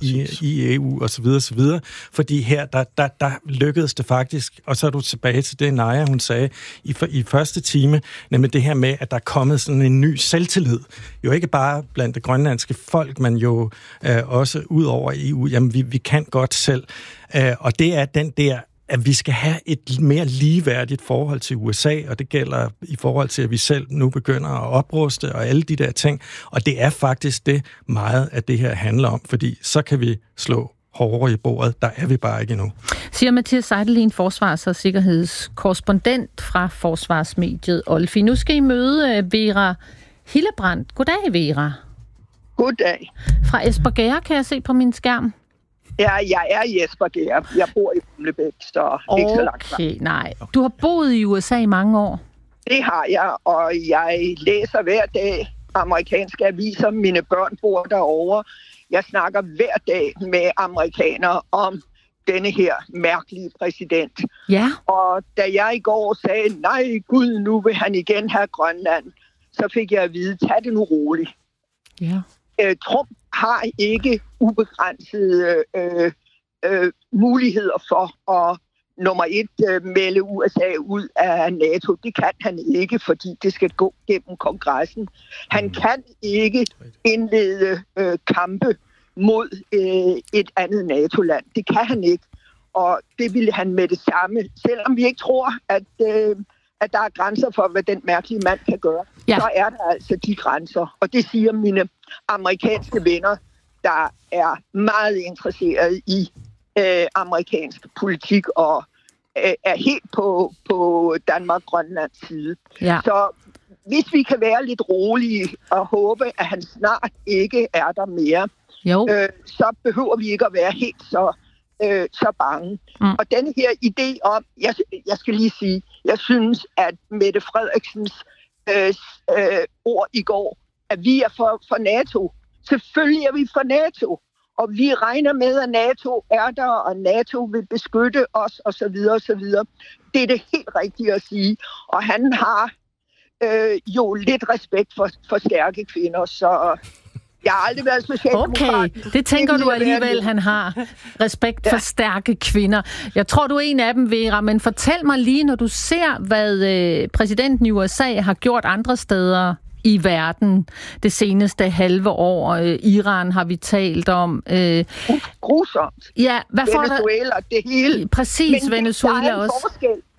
i EU og så videre, fordi her, der lykkedes det faktisk, og så er du tilbage til det, Naja, hun sagde i første time, nemlig det her med, at der er kommet sådan en ny selvtillid. Jo ikke bare blandt det grønlandske folk, men jo også ud over EU. Jamen, vi kan godt selv. Og det er den der, at vi skal have et mere ligeværdigt forhold til USA, og det gælder i forhold til, at vi selv nu begynder at opruste og alle de der ting. Og det er faktisk det meget, at det her handler om, fordi så kan vi slå hårdere i bordet. Der er vi bare ikke endnu. Siger Mathias Seidelin, forsvars- og sikkerhedskorrespondent fra forsvarsmediet Olfi. Nu skal I møde Vera Hillebrandt. Goddag, Vera. Goddag. Fra Espergærde, kan jeg se på min skærm. Ja, jeg er i Espergærde. Jeg bor i Humlebæk, så ikke så langt. Okay, nej. Du har boet i USA i mange år. Det har jeg, og jeg læser hver dag amerikanske aviser. Mine børn bor derovre. Jeg snakker hver dag med amerikanere om denne her mærkelige præsident. Ja. Og da jeg i går sagde, nej gud, nu vil han igen have Grønland, så fik jeg at vide, tag det nu roligt. Ja. Trump har ikke ubegrænsede muligheder for at nummer 1 melde USA ud af NATO. Det kan han ikke, fordi det skal gå gennem kongressen. Han kan ikke indlede kampe mod et andet NATO-land. Det kan han ikke, og det ville han med det samme. Selvom vi ikke tror, at der er grænser for, hvad den mærkelige mand kan gøre, så er der altså de grænser. Og det siger mine amerikanske venner, der er meget interesseret i amerikansk politik og er helt på Danmark-Grønlands side. Ja. Så hvis vi kan være lidt rolige og håbe, at han snart ikke er der mere, så behøver vi ikke at være helt så bange. Og denne her idé om, jeg skal lige sige, jeg synes, at Mette Frederiksens ord i går, at vi er for NATO. Selvfølgelig er vi for NATO, og vi regner med, at NATO er der, og NATO vil beskytte os, osv. osv. Det er det helt rigtige at sige. Og han har jo lidt respekt for stærke kvinder, så jeg har aldrig været socialdemokrat. Okay, det tænker du alligevel, han har. Respekt for stærke kvinder. Jeg tror, du er en af dem, Vera, men fortæl mig lige, når du ser, hvad præsidenten i USA har gjort andre steder i verden det seneste halve år. Iran har vi talt om. Grusomt. Ja, hvad Venezuela, det hele. Præcis, men Venezuela der er en også. Forskel.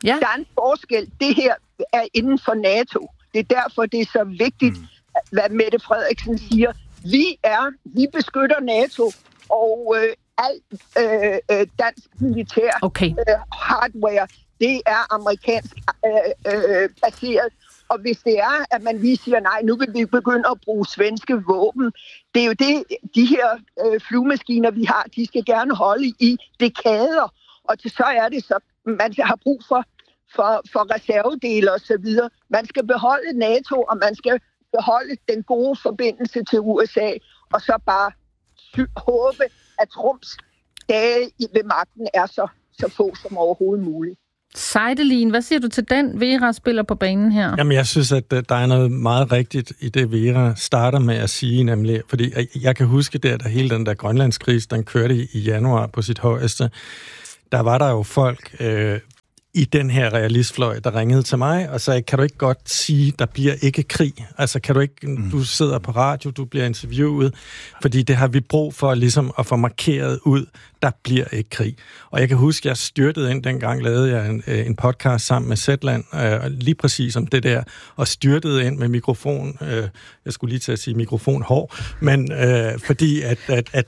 Ja. Der er en forskel. Det her er inden for NATO. Det er derfor, det er så vigtigt, hvad Mette Frederiksen siger. Vi beskytter NATO, og alt dansk militær hardware, det er amerikansk baseret. Og hvis det er, at man lige siger, nej, nu vil vi begynde at bruge svenske våben, det er jo det, de her flyvemaskiner, vi har, de skal gerne holde i dekader. Og så er det så, man har brug for reservedele og så videre. Man skal beholde NATO, og man skal beholde den gode forbindelse til USA, og så bare håbe, at Trumps dage ved magten er så få som overhovedet muligt. Seidelin, hvad siger du til den? Vera spiller på banen her. Jamen, jeg synes, at der er noget meget rigtigt i det, Vera starter med at sige, nemlig, fordi jeg kan huske der hele den der grønlandskrise, den kørte i januar på sit højeste, der var der jo folk i den her realistfløj, der ringede til mig og sagde, kan du ikke godt sige, der bliver ikke krig? Altså, kan du ikke, du sidder på radio, du bliver interviewet, fordi det har vi brug for ligesom at få markeret ud, der bliver ikke krig. Og jeg kan huske, jeg styrtede ind, dengang lavede jeg en podcast sammen med Zetland, lige præcis om det der, og styrtede ind med mikrofon, jeg skulle lige til at sige mikrofon hård, men fordi at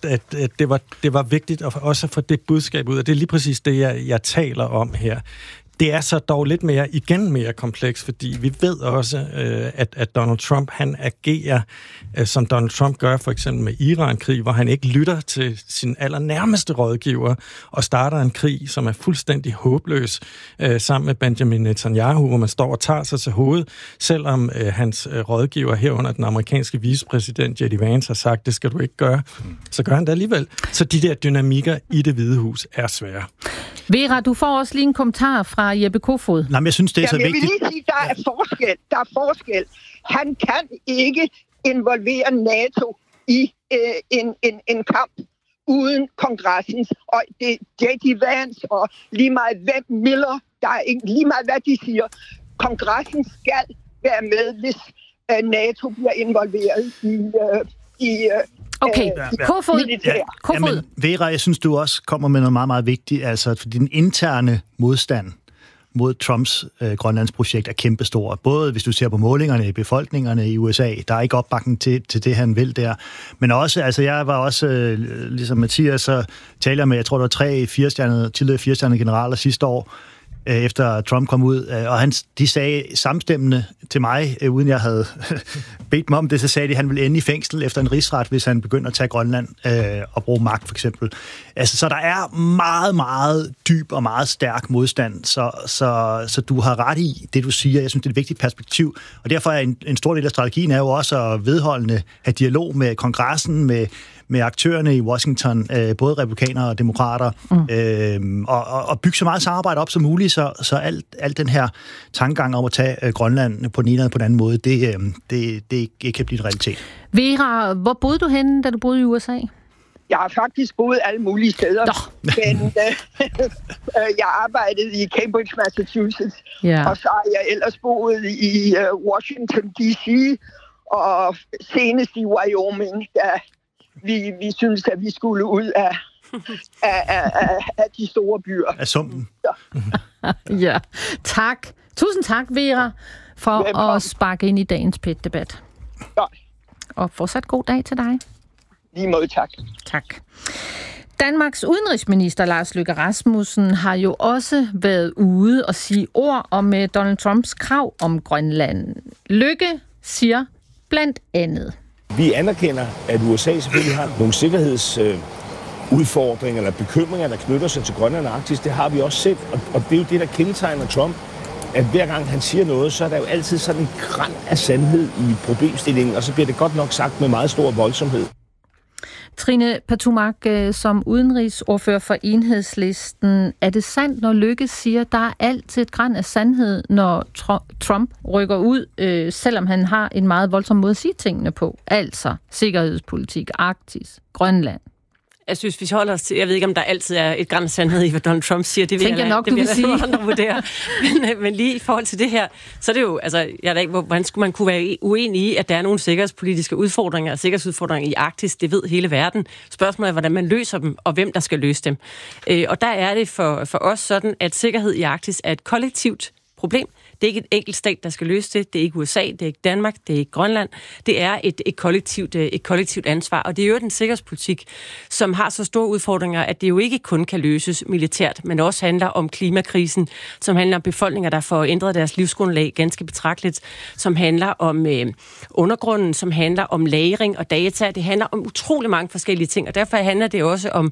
det var vigtigt at også få det budskab ud, og det er lige præcis det, jeg taler om her. Det er så dog lidt mere kompleks, fordi vi ved også, at Donald Trump, han agerer, som Donald Trump gør for eksempel med Iran-krig, hvor han ikke lytter til sin allernærmeste rådgiver og starter en krig, som er fuldstændig håbløs, sammen med Benjamin Netanyahu, hvor man står og tager sig til hovedet, selvom hans rådgiver herunder den amerikanske vicepræsident J.D. Vance har sagt, det skal du ikke gøre, så gør han det alligevel. Så de der dynamikker i Det Hvide Hus er svære. Vera, du får også lige en kommentar fra Jeppe Kofod. Nej, men jeg synes, det er så vigtigt. Jeg vil lige sige, der er forskel. Han kan ikke involvere NATO i en kamp uden kongressens. Og det J.D. Vance og lige meget hvem Miller, der er ikke lige meget hvad de siger. Kongressen skal være med, hvis NATO bliver involveret i okay, Kofod. Jamen, Vera, jeg synes, du også kommer med noget meget, meget vigtigt. Altså, fordi den interne modstand mod Trumps Grønlandsprojekt er kæmpestor. Både hvis du ser på målingerne i befolkningerne i USA, der er ikke opbakning til det, han vil der. Men også, altså jeg var også, ligesom Mathias, så talte jeg med, jeg tror, der var 3 tidligere 4-stjernede generaler sidste år, efter Trump kom ud, og de sagde samstemmende til mig, uden jeg havde bedt dem om det, så sagde de, at han ville ende i fængsel efter en rigsret, hvis han begynder at tage Grønland og bruge magt, for eksempel. Altså, så der er meget, meget dyb og meget stærk modstand, så du har ret i det, du siger. Jeg synes, det er et vigtigt perspektiv, og derfor er en stor del af strategien er jo også at vedholdende have dialog med kongressen, med aktørerne i Washington, både republikanere og demokrater, og bygge så meget samarbejde op som muligt, så alt den her tankegang om at tage Grønland på den ene eller på den anden måde, det kan blive en realitet. Vera, hvor boede du henne, da du boede i USA? Jeg har faktisk boet alle mulige steder, men jeg arbejdede i Cambridge, Massachusetts, og så har jeg ellers boet i Washington, D.C., og senest i Wyoming, da vi synes, at vi skulle ud af de store byer. Af sumpen. Ja, tak. Tusind tak, Vera, for at sparke ind i dagens PET-debat. Ja. Og fortsat god dag til dig. Lige måde, tak. Tak. Danmarks udenrigsminister Lars Løkke Rasmussen har jo også været ude og sige ord om Donald Trumps krav om Grønland. Løkke siger blandt andet: Vi anerkender, at USA selvfølgelig har nogle sikkerhedsudfordringer eller bekymringer, der knytter sig til Grønland og Arktis. Det har vi også set, og det er jo det, der kendetegner Trump, at hver gang han siger noget, så er der jo altid sådan en gran af sandhed i problemstillingen, og så bliver det godt nok sagt med meget stor voldsomhed. Trine Patumark, som udenrigsordfører for Enhedslisten, er det sandt, når Løkke siger, at der er altid et gran af sandhed, når Trump rykker ud, selvom han har en meget voldsom måde at sige tingene på? Altså sikkerhedspolitik, Arktis, Grønland. Jeg synes, vi holder os til... Jeg ved ikke, om der altid er et gran sandhed i, hvad Donald Trump siger. Det vil jeg nok, du vil sige. Andre vurdere. Men lige i forhold til det her, så er det jo... Altså, hvordan skulle man kunne være uenig i, at der er nogle sikkerhedspolitiske udfordringer og sikkerhedsudfordringer i Arktis? Det ved hele verden. Spørgsmålet er, hvordan man løser dem, og hvem der skal løse dem. Og der er det for os sådan, at sikkerhed i Arktis er et kollektivt problem. Det er ikke et enkelt stat, der skal løse det. Det er ikke USA, det er ikke Danmark, det er ikke Grønland. Det er et kollektivt ansvar. Og det er jo en sikkerhedspolitik, som har så store udfordringer, at det jo ikke kun kan løses militært, men også handler om klimakrisen, som handler om befolkninger, der får ændret deres livsgrundlag ganske betragteligt, som handler om undergrunden, som handler om lagring og data. Det handler om utrolig mange forskellige ting, og derfor handler det også om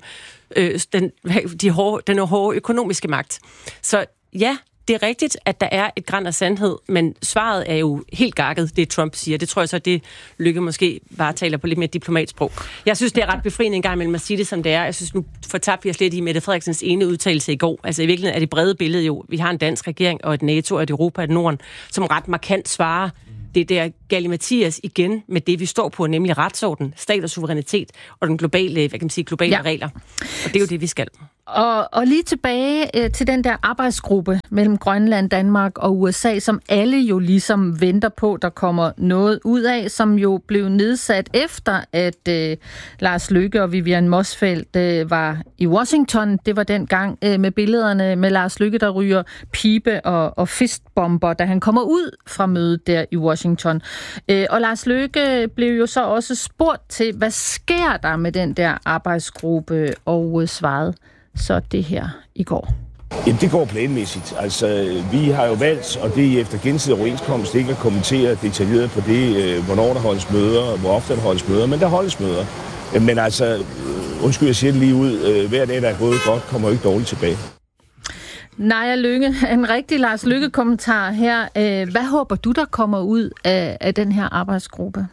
den hårde økonomiske magt. Så ja, det er rigtigt, at der er et gran af sandhed, men svaret er jo helt gakket, det Trump siger. Det tror jeg så, det Lykke måske bare taler på lidt mere diplomatsprog. Jeg synes, det er ret befriende en gang imellem at sige det, som det er. Jeg synes, nu fortabte vi os lidt i Mette Frederiksens ene udtalelse i går. Altså i virkeligheden er det brede billede jo, vi har en dansk regering og et NATO og et Europa og et Norden, som ret markant svarer det der galimatias igen med det, vi står på, nemlig retsorden, stat og suverænitet og den globale, globale regler. Og det er jo det, vi skal. Og lige tilbage til den der arbejdsgruppe mellem Grønland, Danmark og USA, som alle jo ligesom venter på, der kommer noget ud af, som jo blev nedsat efter, at Lars Løkke og Vivian Motzfeldt var i Washington. Det var dengang med billederne med Lars Løkke, der ryger pibe og fistbomber, da han kommer ud fra mødet der i Washington. Og Lars Løkke blev jo så også spurgt til, hvad sker der med den der arbejdsgruppe, og svarede så det her i går. Jamen, det går planmæssigt. Altså, vi har jo valgt, og det er efter gensidig overenskomst, ikke at kommentere detaljeret på det, hvornår der holdes møder, hvor ofte der holdes møder, men der holdes møder. Men altså, undskyld, jeg siger det lige ud, hver dag, der er gået godt, kommer jo ikke dårligt tilbage. Naja Lynge, en rigtig Lars Løkke-kommentar her. Hvad håber du, der kommer ud af den her arbejdsgruppe?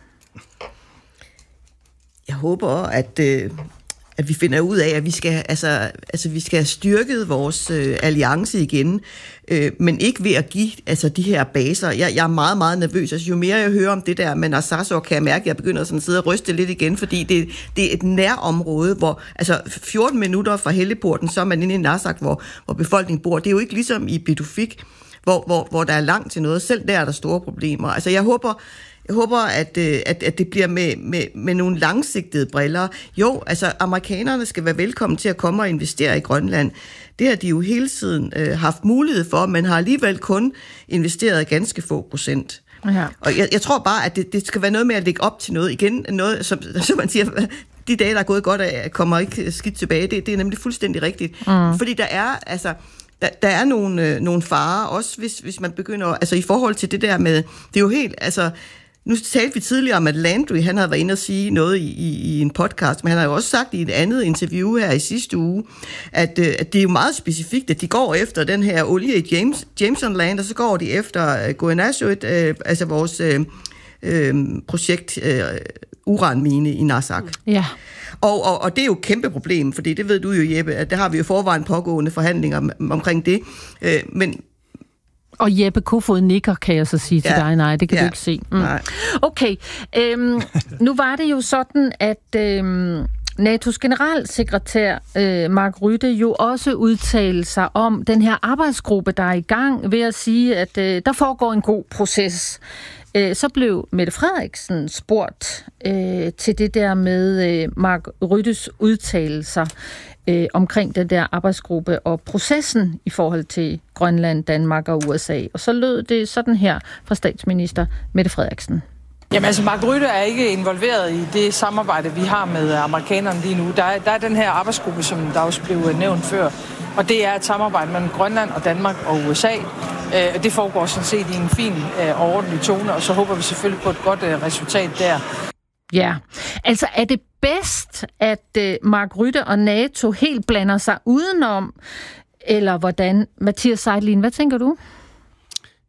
Jeg håber, at vi finder ud af, at vi skal, vi skal have styrket vores alliance igen, men ikke ved at give de her baser. Jeg er meget, meget nervøs. Altså, jo mere jeg hører om det der med Narsarsuaq, kan jeg mærke, at jeg begynder sådan at sidde og ryste lidt igen, fordi det er et nærområde, hvor 14 minutter fra Helleporten, så er man inde i Narsarsuaq, hvor befolkningen bor. Det er jo ikke ligesom i Pituffik, hvor der er langt til noget. Selv der er der store problemer. Altså, jeg håber, at det bliver med nogle langsigtede briller. Jo, altså amerikanerne skal være velkommen til at komme og investere i Grønland. Det har de jo hele tiden haft mulighed for, men har alligevel kun investeret ganske få procent. Ja. Og jeg tror bare, at det skal være noget med at lægge op til noget. Igen, noget, som man siger, de dage, der er gået godt, kommer ikke skidt tilbage. Det er nemlig fuldstændig rigtigt. Fordi der er nogle farer, også hvis man begynder, i forhold til det der med, det er jo helt, nu talte vi tidligere om, at Landry, han havde været inde og sige noget i en podcast, men han har jo også sagt i et andet interview her i sidste uge, at det er jo meget specifikt, at de går efter den her olie i Jameson Land, og så går de efter Goanashuit, vores projekt uranmine i Narsarsuaq. Ja. Og det er jo et kæmpe problem, fordi det ved du jo, Jeppe, at der har vi jo forvejen pågående forhandlinger omkring det, men og Jeppe Kofod nikker, kan jeg så sige til dig. Nej, det kan du ikke se. Nej. Okay. Nu var det jo sådan, at NATO's generalsekretær Mark Rutte jo også udtalte sig om den her arbejdsgruppe, der er i gang, ved at sige, at der foregår en god proces. Så blev Mette Frederiksen spurgt til det der med Mark Ruttes udtalelser omkring den der arbejdsgruppe og processen i forhold til Grønland, Danmark og USA. Og så lød det sådan her fra statsminister Mette Frederiksen. Jamen Mark Rutte er ikke involveret i det samarbejde, vi har med amerikanerne lige nu. Der er den her arbejdsgruppe, som der også blev nævnt før, og det er et samarbejde mellem Grønland og Danmark og USA. Det foregår sådan set i en fin og ordentlig tone, og så håber vi selvfølgelig på et godt resultat der. Ja, altså er det bedst, at Mark Rutte og NATO helt blander sig udenom, eller hvordan? Mathias Seidlin, hvad tænker du?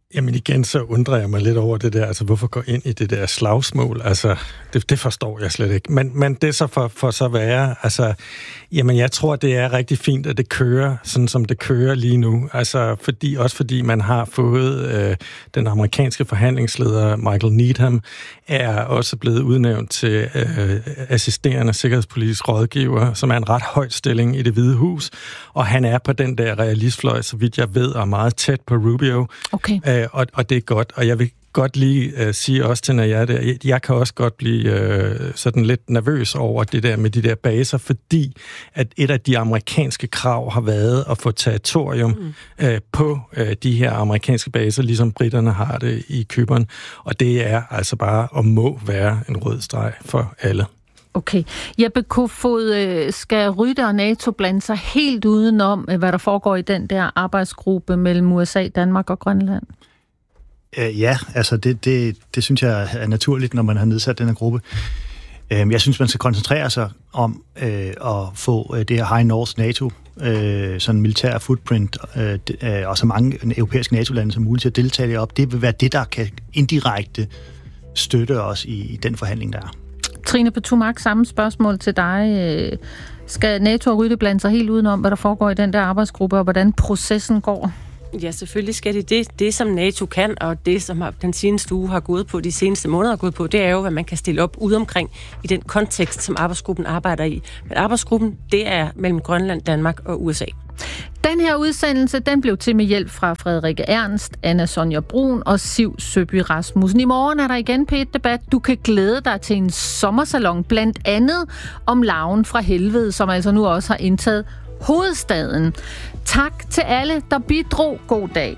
Jamen igen, så undrer jeg mig lidt over det der, altså hvorfor gå ind i det der slagsmål, altså det forstår jeg slet ikke. Men det er så for så være, altså, jamen jeg tror, det er rigtig fint, at det kører, sådan som det kører lige nu, altså fordi man har fået den amerikanske forhandlingsleder Michael Needham, er også blevet udnævnt til assisterende sikkerhedspolitisk rådgiver, som er en ret høj stilling i Det Hvide Hus, og han er på den der realistfløj, så vidt jeg ved, og meget tæt på Rubio. Okay. Og det er godt, og jeg vil godt lige sige også til Najat, jeg kan også godt blive sådan lidt nervøs over det der med de der baser, fordi at et af de amerikanske krav har været at få territorium på de her amerikanske baser, ligesom britterne har det i Cypern, og det er altså bare og må være en rød streg for alle. Okay. Jeppe Kofod, skal Rytte og NATO blande sig helt udenom, hvad der foregår i den der arbejdsgruppe mellem USA, Danmark og Grønland? Ja, altså det synes jeg er naturligt, når man har nedsat den her gruppe. Jeg synes, man skal koncentrere sig om at få det her High North NATO, sådan militær footprint, og så mange europæiske NATO-lande som muligt til at deltage derop. Det vil være det, der kan indirekte støtte os i den forhandling, der er. Trine Pertou-Mach, samme spørgsmål til dig. Skal NATO og Rytte blande sig helt udenom, hvad der foregår i den der arbejdsgruppe, og hvordan processen går? Ja, selvfølgelig skal det. Det, som NATO kan, og det, som den seneste uge har gået på, de seneste måneder har gået på, det er jo, hvad man kan stille op ude omkring i den kontekst, som arbejdsgruppen arbejder i. Men arbejdsgruppen, det er mellem Grønland, Danmark og USA. Den her udsendelse, den blev til med hjælp fra Frederikke Ernst, Anna Sonja Brun og Siv Søby Rasmussen. I morgen er der igen P1-debat. Du kan glæde dig til en sommersalon, blandt andet om larven fra helvede, som altså nu også har indtaget hovedstaden. Tak til alle, der bidrog. God dag.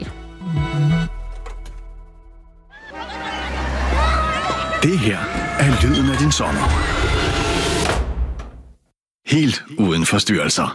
Det her er lyden af din sommer. Helt uden forstyrrelser.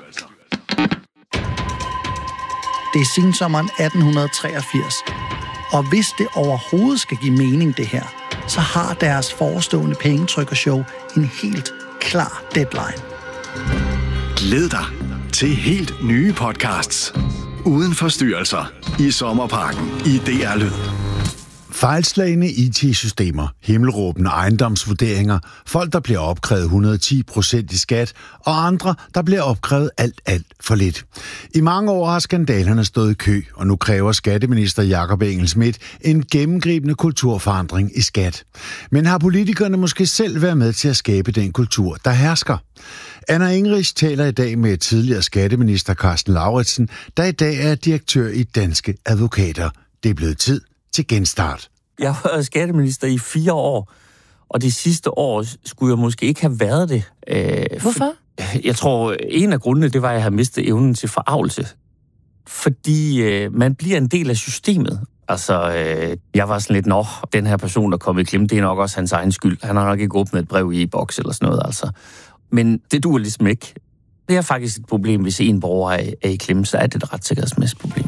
Det er sensommeren 1883. Og hvis det overhovedet skal give mening, det her, så har deres forestående pengetrykkershow en helt klar deadline. Glæd dig til helt nye podcasts. Uden forstyrrelser i Sommerparken i DR Lyd. Fejlslagne IT-systemer, himmelråbende ejendomsvurderinger, folk, der bliver opkrævet 110% i skat, og andre, der bliver opkrævet alt for lidt. I mange år har skandalerne stået i kø, og nu kræver skatteminister Jakob Engel-Schmidt en gennemgribende kulturforandring i skat. Men har politikerne måske selv været med til at skabe den kultur, der hersker? Anna Ingerich taler i dag med tidligere skatteminister Karsten Lauritsen, der i dag er direktør i Danske Advokater. Det er blevet tid til genstart. Jeg har været skatteminister i 4 år, og det sidste år skulle jeg måske ikke have været det. Hvorfor? Jeg tror, en af grundene, det var, at jeg havde mistet evnen til forargelse. Fordi man bliver en del af systemet. Altså, jeg var sådan lidt, den her person, der kom i klemme, det er nok også hans egen skyld. Han har nok ikke åbnet et brev i e-boks eller sådan noget, altså. Men det duer ligesom ikke. Det er faktisk et problem, hvis en borger er i klemme, så er det et retssikkerhedsmæssigt problem.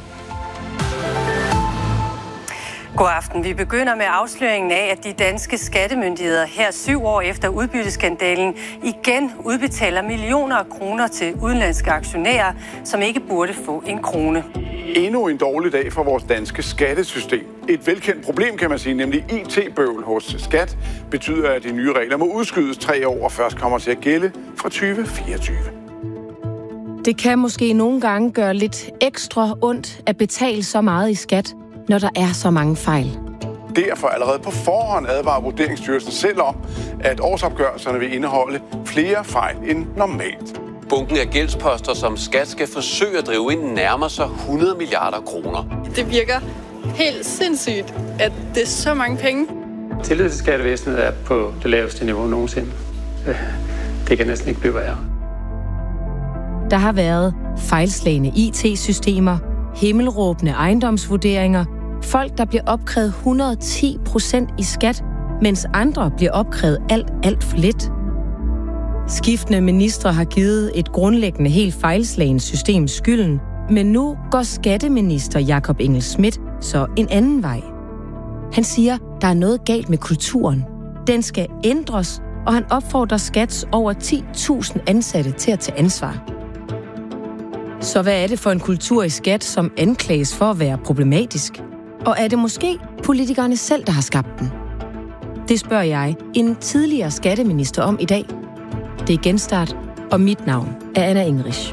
God aften. Vi begynder med afsløringen af, at de danske skattemyndigheder her 7 år efter udbytteskandalen igen udbetaler millioner af kroner til udenlandske aktionærer, som ikke burde få en krone. Endnu en dårlig dag for vores danske skattesystem. Et velkendt problem, kan man sige, nemlig IT-bøvl hos Skat, betyder, at de nye regler må udskydes 3 år og først kommer til at gælde fra 2024. Det kan måske nogle gange gøre lidt ekstra ondt at betale så meget i skat, når der er så mange fejl. Derfor allerede på forhånd advarer Vurderingsstyrelsen selv om, at årsopgørelserne vil indeholde flere fejl end normalt. Bunken af gældsposter, som Skat skal forsøge at drive ind, nærmer sig 100 milliarder kroner. Det virker helt sindssygt, at det er så mange penge. Tillid til skattevæsenet er på det laveste niveau nogensinde. Det kan næsten ikke blive værre. Der har været fejlslagne IT-systemer, himmelråbende ejendomsvurderinger, folk, der bliver opkrævet 110% i skat, mens andre bliver opkrævet alt for lidt. Skiftende ministre har givet et grundlæggende helt fejlslagent system skylden, men nu går skatteminister Jakob Engel-Schmidt så en anden vej. Han siger, der er noget galt med kulturen. Den skal ændres, og han opfordrer Skats over 10.000 ansatte til at tage ansvar. Så hvad er det for en kultur i Skat, som anklages for at være problematisk? Og er det måske politikerne selv, der har skabt den? Det spørger jeg en tidligere skatteminister om i dag. Det er Genstart, og mit navn er Anna Ingrich.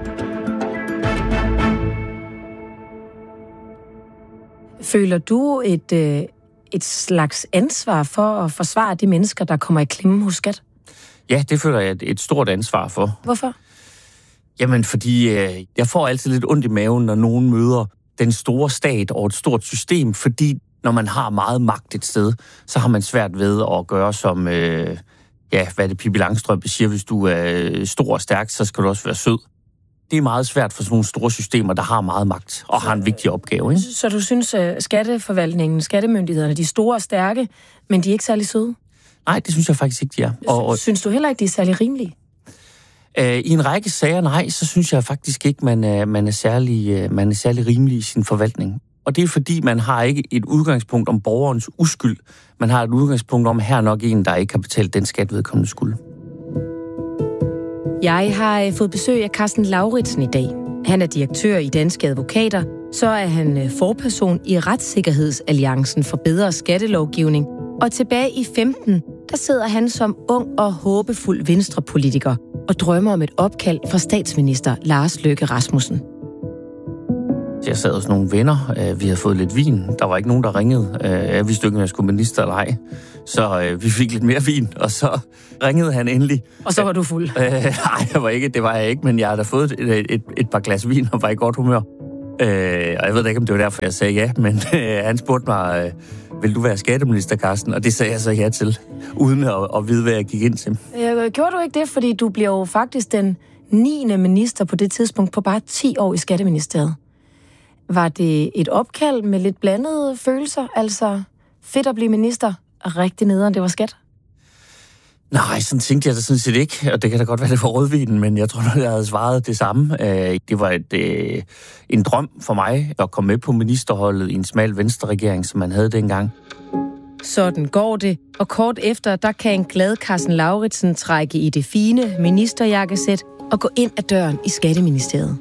Føler du et slags ansvar for at forsvare de mennesker, der kommer i klemme hos skat? Ja, det føler jeg et stort ansvar for. Hvorfor? Jamen, fordi jeg får altid lidt ondt i maven, når nogen møder den store stat og et stort system, fordi når man har meget magt et sted, så har man svært ved at gøre som, hvad det Pippi Langstrømpe siger, hvis du er stor og stærk, så skal du også være sød. Det er meget svært for sådan nogle store systemer, der har meget magt og har en vigtig opgave. Ikke? Så du synes, skatteforvaltningen, skattemyndighederne, de er store og stærke, men de er ikke særlig søde? Nej, det synes jeg faktisk ikke, de er. Og synes du heller ikke, de er særlig rimelige? I en række sager, nej, så synes jeg faktisk ikke, man er særlig rimelig i sin forvaltning. Og det er fordi, man har ikke et udgangspunkt om borgerens uskyld. Man har et udgangspunkt om, her nok en, der ikke har betalt den skat, vedkommende skulle. Jeg har fået besøg af Carsten Lauritsen i dag. Han er direktør i Danske Advokater. Så er han forperson i Retssikkerhedsalliancen for bedre skattelovgivning. Og tilbage i 15, der sidder han som ung og håbefuld venstrepolitiker og drømmer om et opkald fra statsminister Lars Løkke Rasmussen. Jeg sad hos nogle venner. Vi havde fået lidt vin. Der var ikke nogen, der ringede. Jeg vidste ikke, om jeg skulle minister eller ej. Så vi fik lidt mere vin, og så ringede han endelig. Og så var du fuld? Nej, det var jeg ikke, men jeg havde fået et par glas vin og var i godt humør. Og jeg ved ikke, om det var derfor, jeg sagde ja, men han spurgte mig, vil du være skatteminister, Carsten? Og det sagde jeg så ja til, uden at vide, hvad jeg gik ind til. Gjorde du ikke det, fordi du bliver jo faktisk den 9. minister på det tidspunkt på bare 10 år i Skatteministeriet? Var det et opkald med lidt blandede følelser? Altså fedt at blive minister, og rigtig nederen, det var skat? Nej, sådan tænkte jeg da sådan set ikke, og det kan da godt være, det var rødvinen, men jeg tror, jeg havde svaret det samme. Det var en drøm for mig at komme med på ministerholdet i en smal venstreregering, som man havde dengang. Sådan går det, og kort efter, der kan en glad Carsten Lauritsen trække i det fine ministerjakkesæt og gå ind ad døren i Skatteministeriet.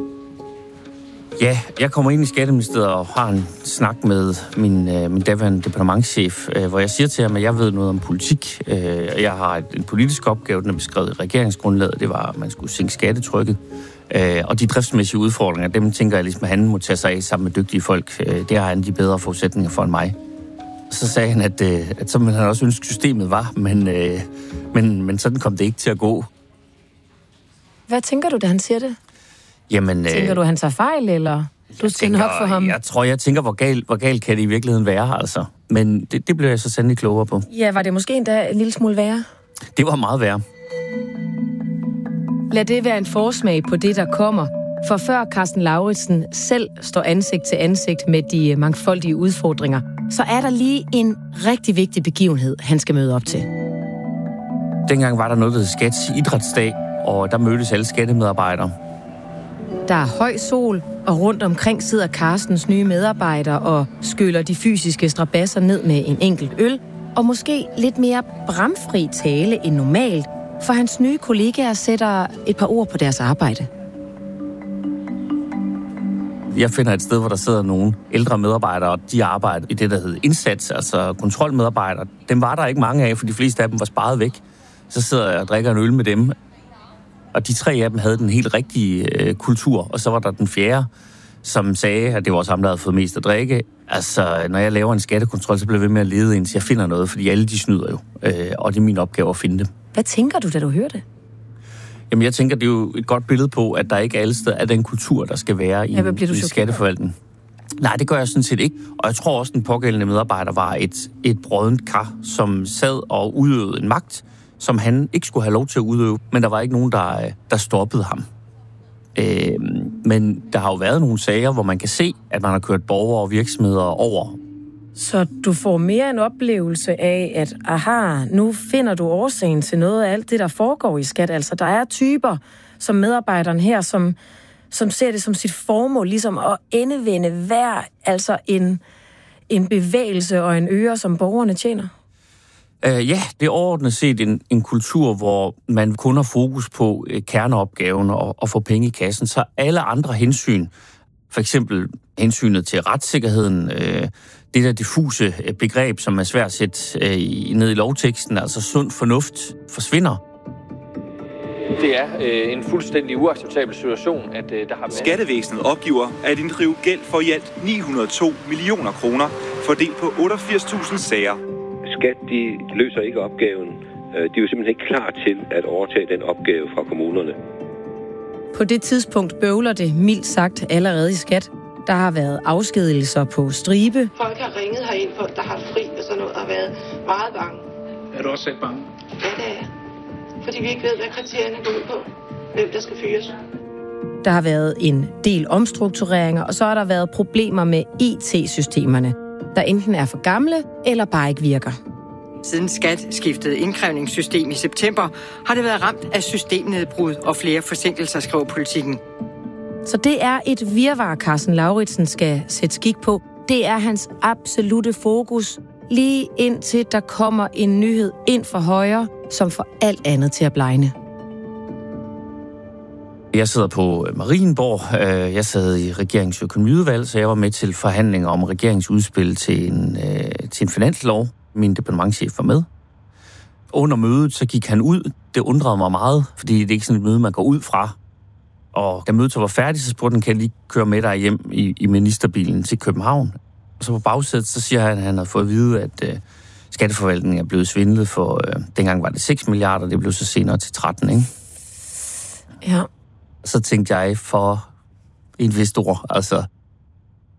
Ja, jeg kommer ind i Skatteministeriet og har en snak med min daværende departementschef, hvor jeg siger til ham, at jeg ved noget om politik. Jeg har en politisk opgave, den er beskrevet i regeringsgrundlaget. Det var, at man skulle sænke skattetrykket. Og de driftsmæssige udfordringer, dem tænker jeg ligesom, at han må tage sig af sammen med dygtige folk. Det har han de bedre forudsætninger for end mig. Så sagde han, at så ville han også ønske, systemet var, men sådan kom det ikke til at gå. Hvad tænker du, da han siger det? Jamen, tænker du, han tager fejl, eller du skal nok for ham? Jeg tænker, hvor galt kan det i virkeligheden være, altså. Men det blev jeg så sandelig klogere på. Ja, var det måske endda en lille smule værre? Det var meget værre. Lad det være en forsmag på det, der kommer. For før Carsten Lauritsen selv står ansigt til ansigt med de mangfoldige udfordringer, så er der lige en rigtig vigtig begivenhed, han skal møde op til. Dengang var der noget, der hed Skats Idrætsdag, og der mødtes alle skattemedarbejdere. Der er høj sol, og rundt omkring sidder Carstens nye medarbejdere og skyller de fysiske strabasser ned med en enkelt øl, og måske lidt mere bramfri tale end normalt, for hans nye kollegaer sætter et par ord på deres arbejde. Jeg finder et sted, hvor der sidder nogle ældre medarbejdere, og de arbejder i det, der hedder indsats, altså kontrolmedarbejdere. Dem var der ikke mange af, for de fleste af dem var sparet væk. Så sidder jeg og drikker en øl med dem. Og de 3 af dem havde den helt rigtige kultur, og så var der den 4., som sagde, at det var også ham, der havde fået mest at drikke. Altså, når jeg laver en skattekontrol, så bliver jeg ved med at lede indtil jeg finder noget, fordi alle de snyder jo, og det er min opgave at finde det. Hvad tænker du, da du hører det? Jamen, jeg tænker, det er jo et godt billede på, at der ikke alle steder er den kultur, der skal være i en skatteforvaltning. Nej, det gør jeg sådan set ikke. Og jeg tror også, at den pågældende medarbejder var et broddent kar, som sad og udøvede en magt, som han ikke skulle have lov til at udøve, men der var ikke nogen, der stoppede ham. Men der har jo været nogle sager, hvor man kan se, at man har kørt borgere og virksomheder over. Så du får mere en oplevelse af, at nu finder du årsagen til noget af alt det, der foregår i skat. Altså, der er typer som medarbejderen her, som ser det som sit formål, ligesom at endevende hver, altså en bevægelse og en øre, som borgerne tjener. Ja, det er overordnet set en kultur, hvor man kun har fokus på kerneopgaven og få penge i kassen, så alle andre hensyn For eksempel hensynet til retssikkerheden, det der diffuse begreb, som er svært at sætte ned i lovteksten, altså sund fornuft, forsvinder. Det er en fuldstændig uacceptabel situation, at der har været... Skattevæsenet opgiver at inddrive gæld for i alt 902 millioner kroner, fordelt på 88.000 sager. Skat, de løser ikke opgaven. De er jo simpelthen ikke klar til at overtage den opgave fra kommunerne. På det tidspunkt bøvler det mildt sagt allerede i skat. Der har været afskedigelser på stribe. Folk har ringet herind, folk der har fri og sådan noget, har været meget bange. Er du også selv bange? Ja, det er jeg. Fordi vi ikke ved, hvad kriterierne går ud på. Hvem der skal fyres. Der har været en del omstruktureringer, og så har der været problemer med IT-systemerne, der enten er for gamle eller bare ikke virker. Siden Skat skiftede indkrævningssystem i september, har det været ramt af systemnedbrud og flere forsinkelser, skriver Politikken. Så det er et virvar, Carsten Lauritsen skal sætte skik på. Det er hans absolute fokus, lige indtil der kommer en nyhed ind for højre, som får alt andet til at blegne. Jeg sidder på Marienborg. Jeg sad i regeringsøkonomiudvalg, så jeg var med til forhandlinger om regeringsudspil til en finanslov. Min departementschef var med. Under mødet, så gik han ud. Det undrede mig meget, fordi det er ikke sådan et møde, man går ud fra. Og da mødet så var færdigt, så spurgte han, kan jeg lige køre med dig hjem i ministerbilen til København? Og så på bagsædet, så siger han, at han havde fået at vide, at skatteforvaltningen er blevet svindlet for, dengang var det 6 milliarder, det blev så senere til 13, ikke? Ja. Så tænkte jeg for investorer, altså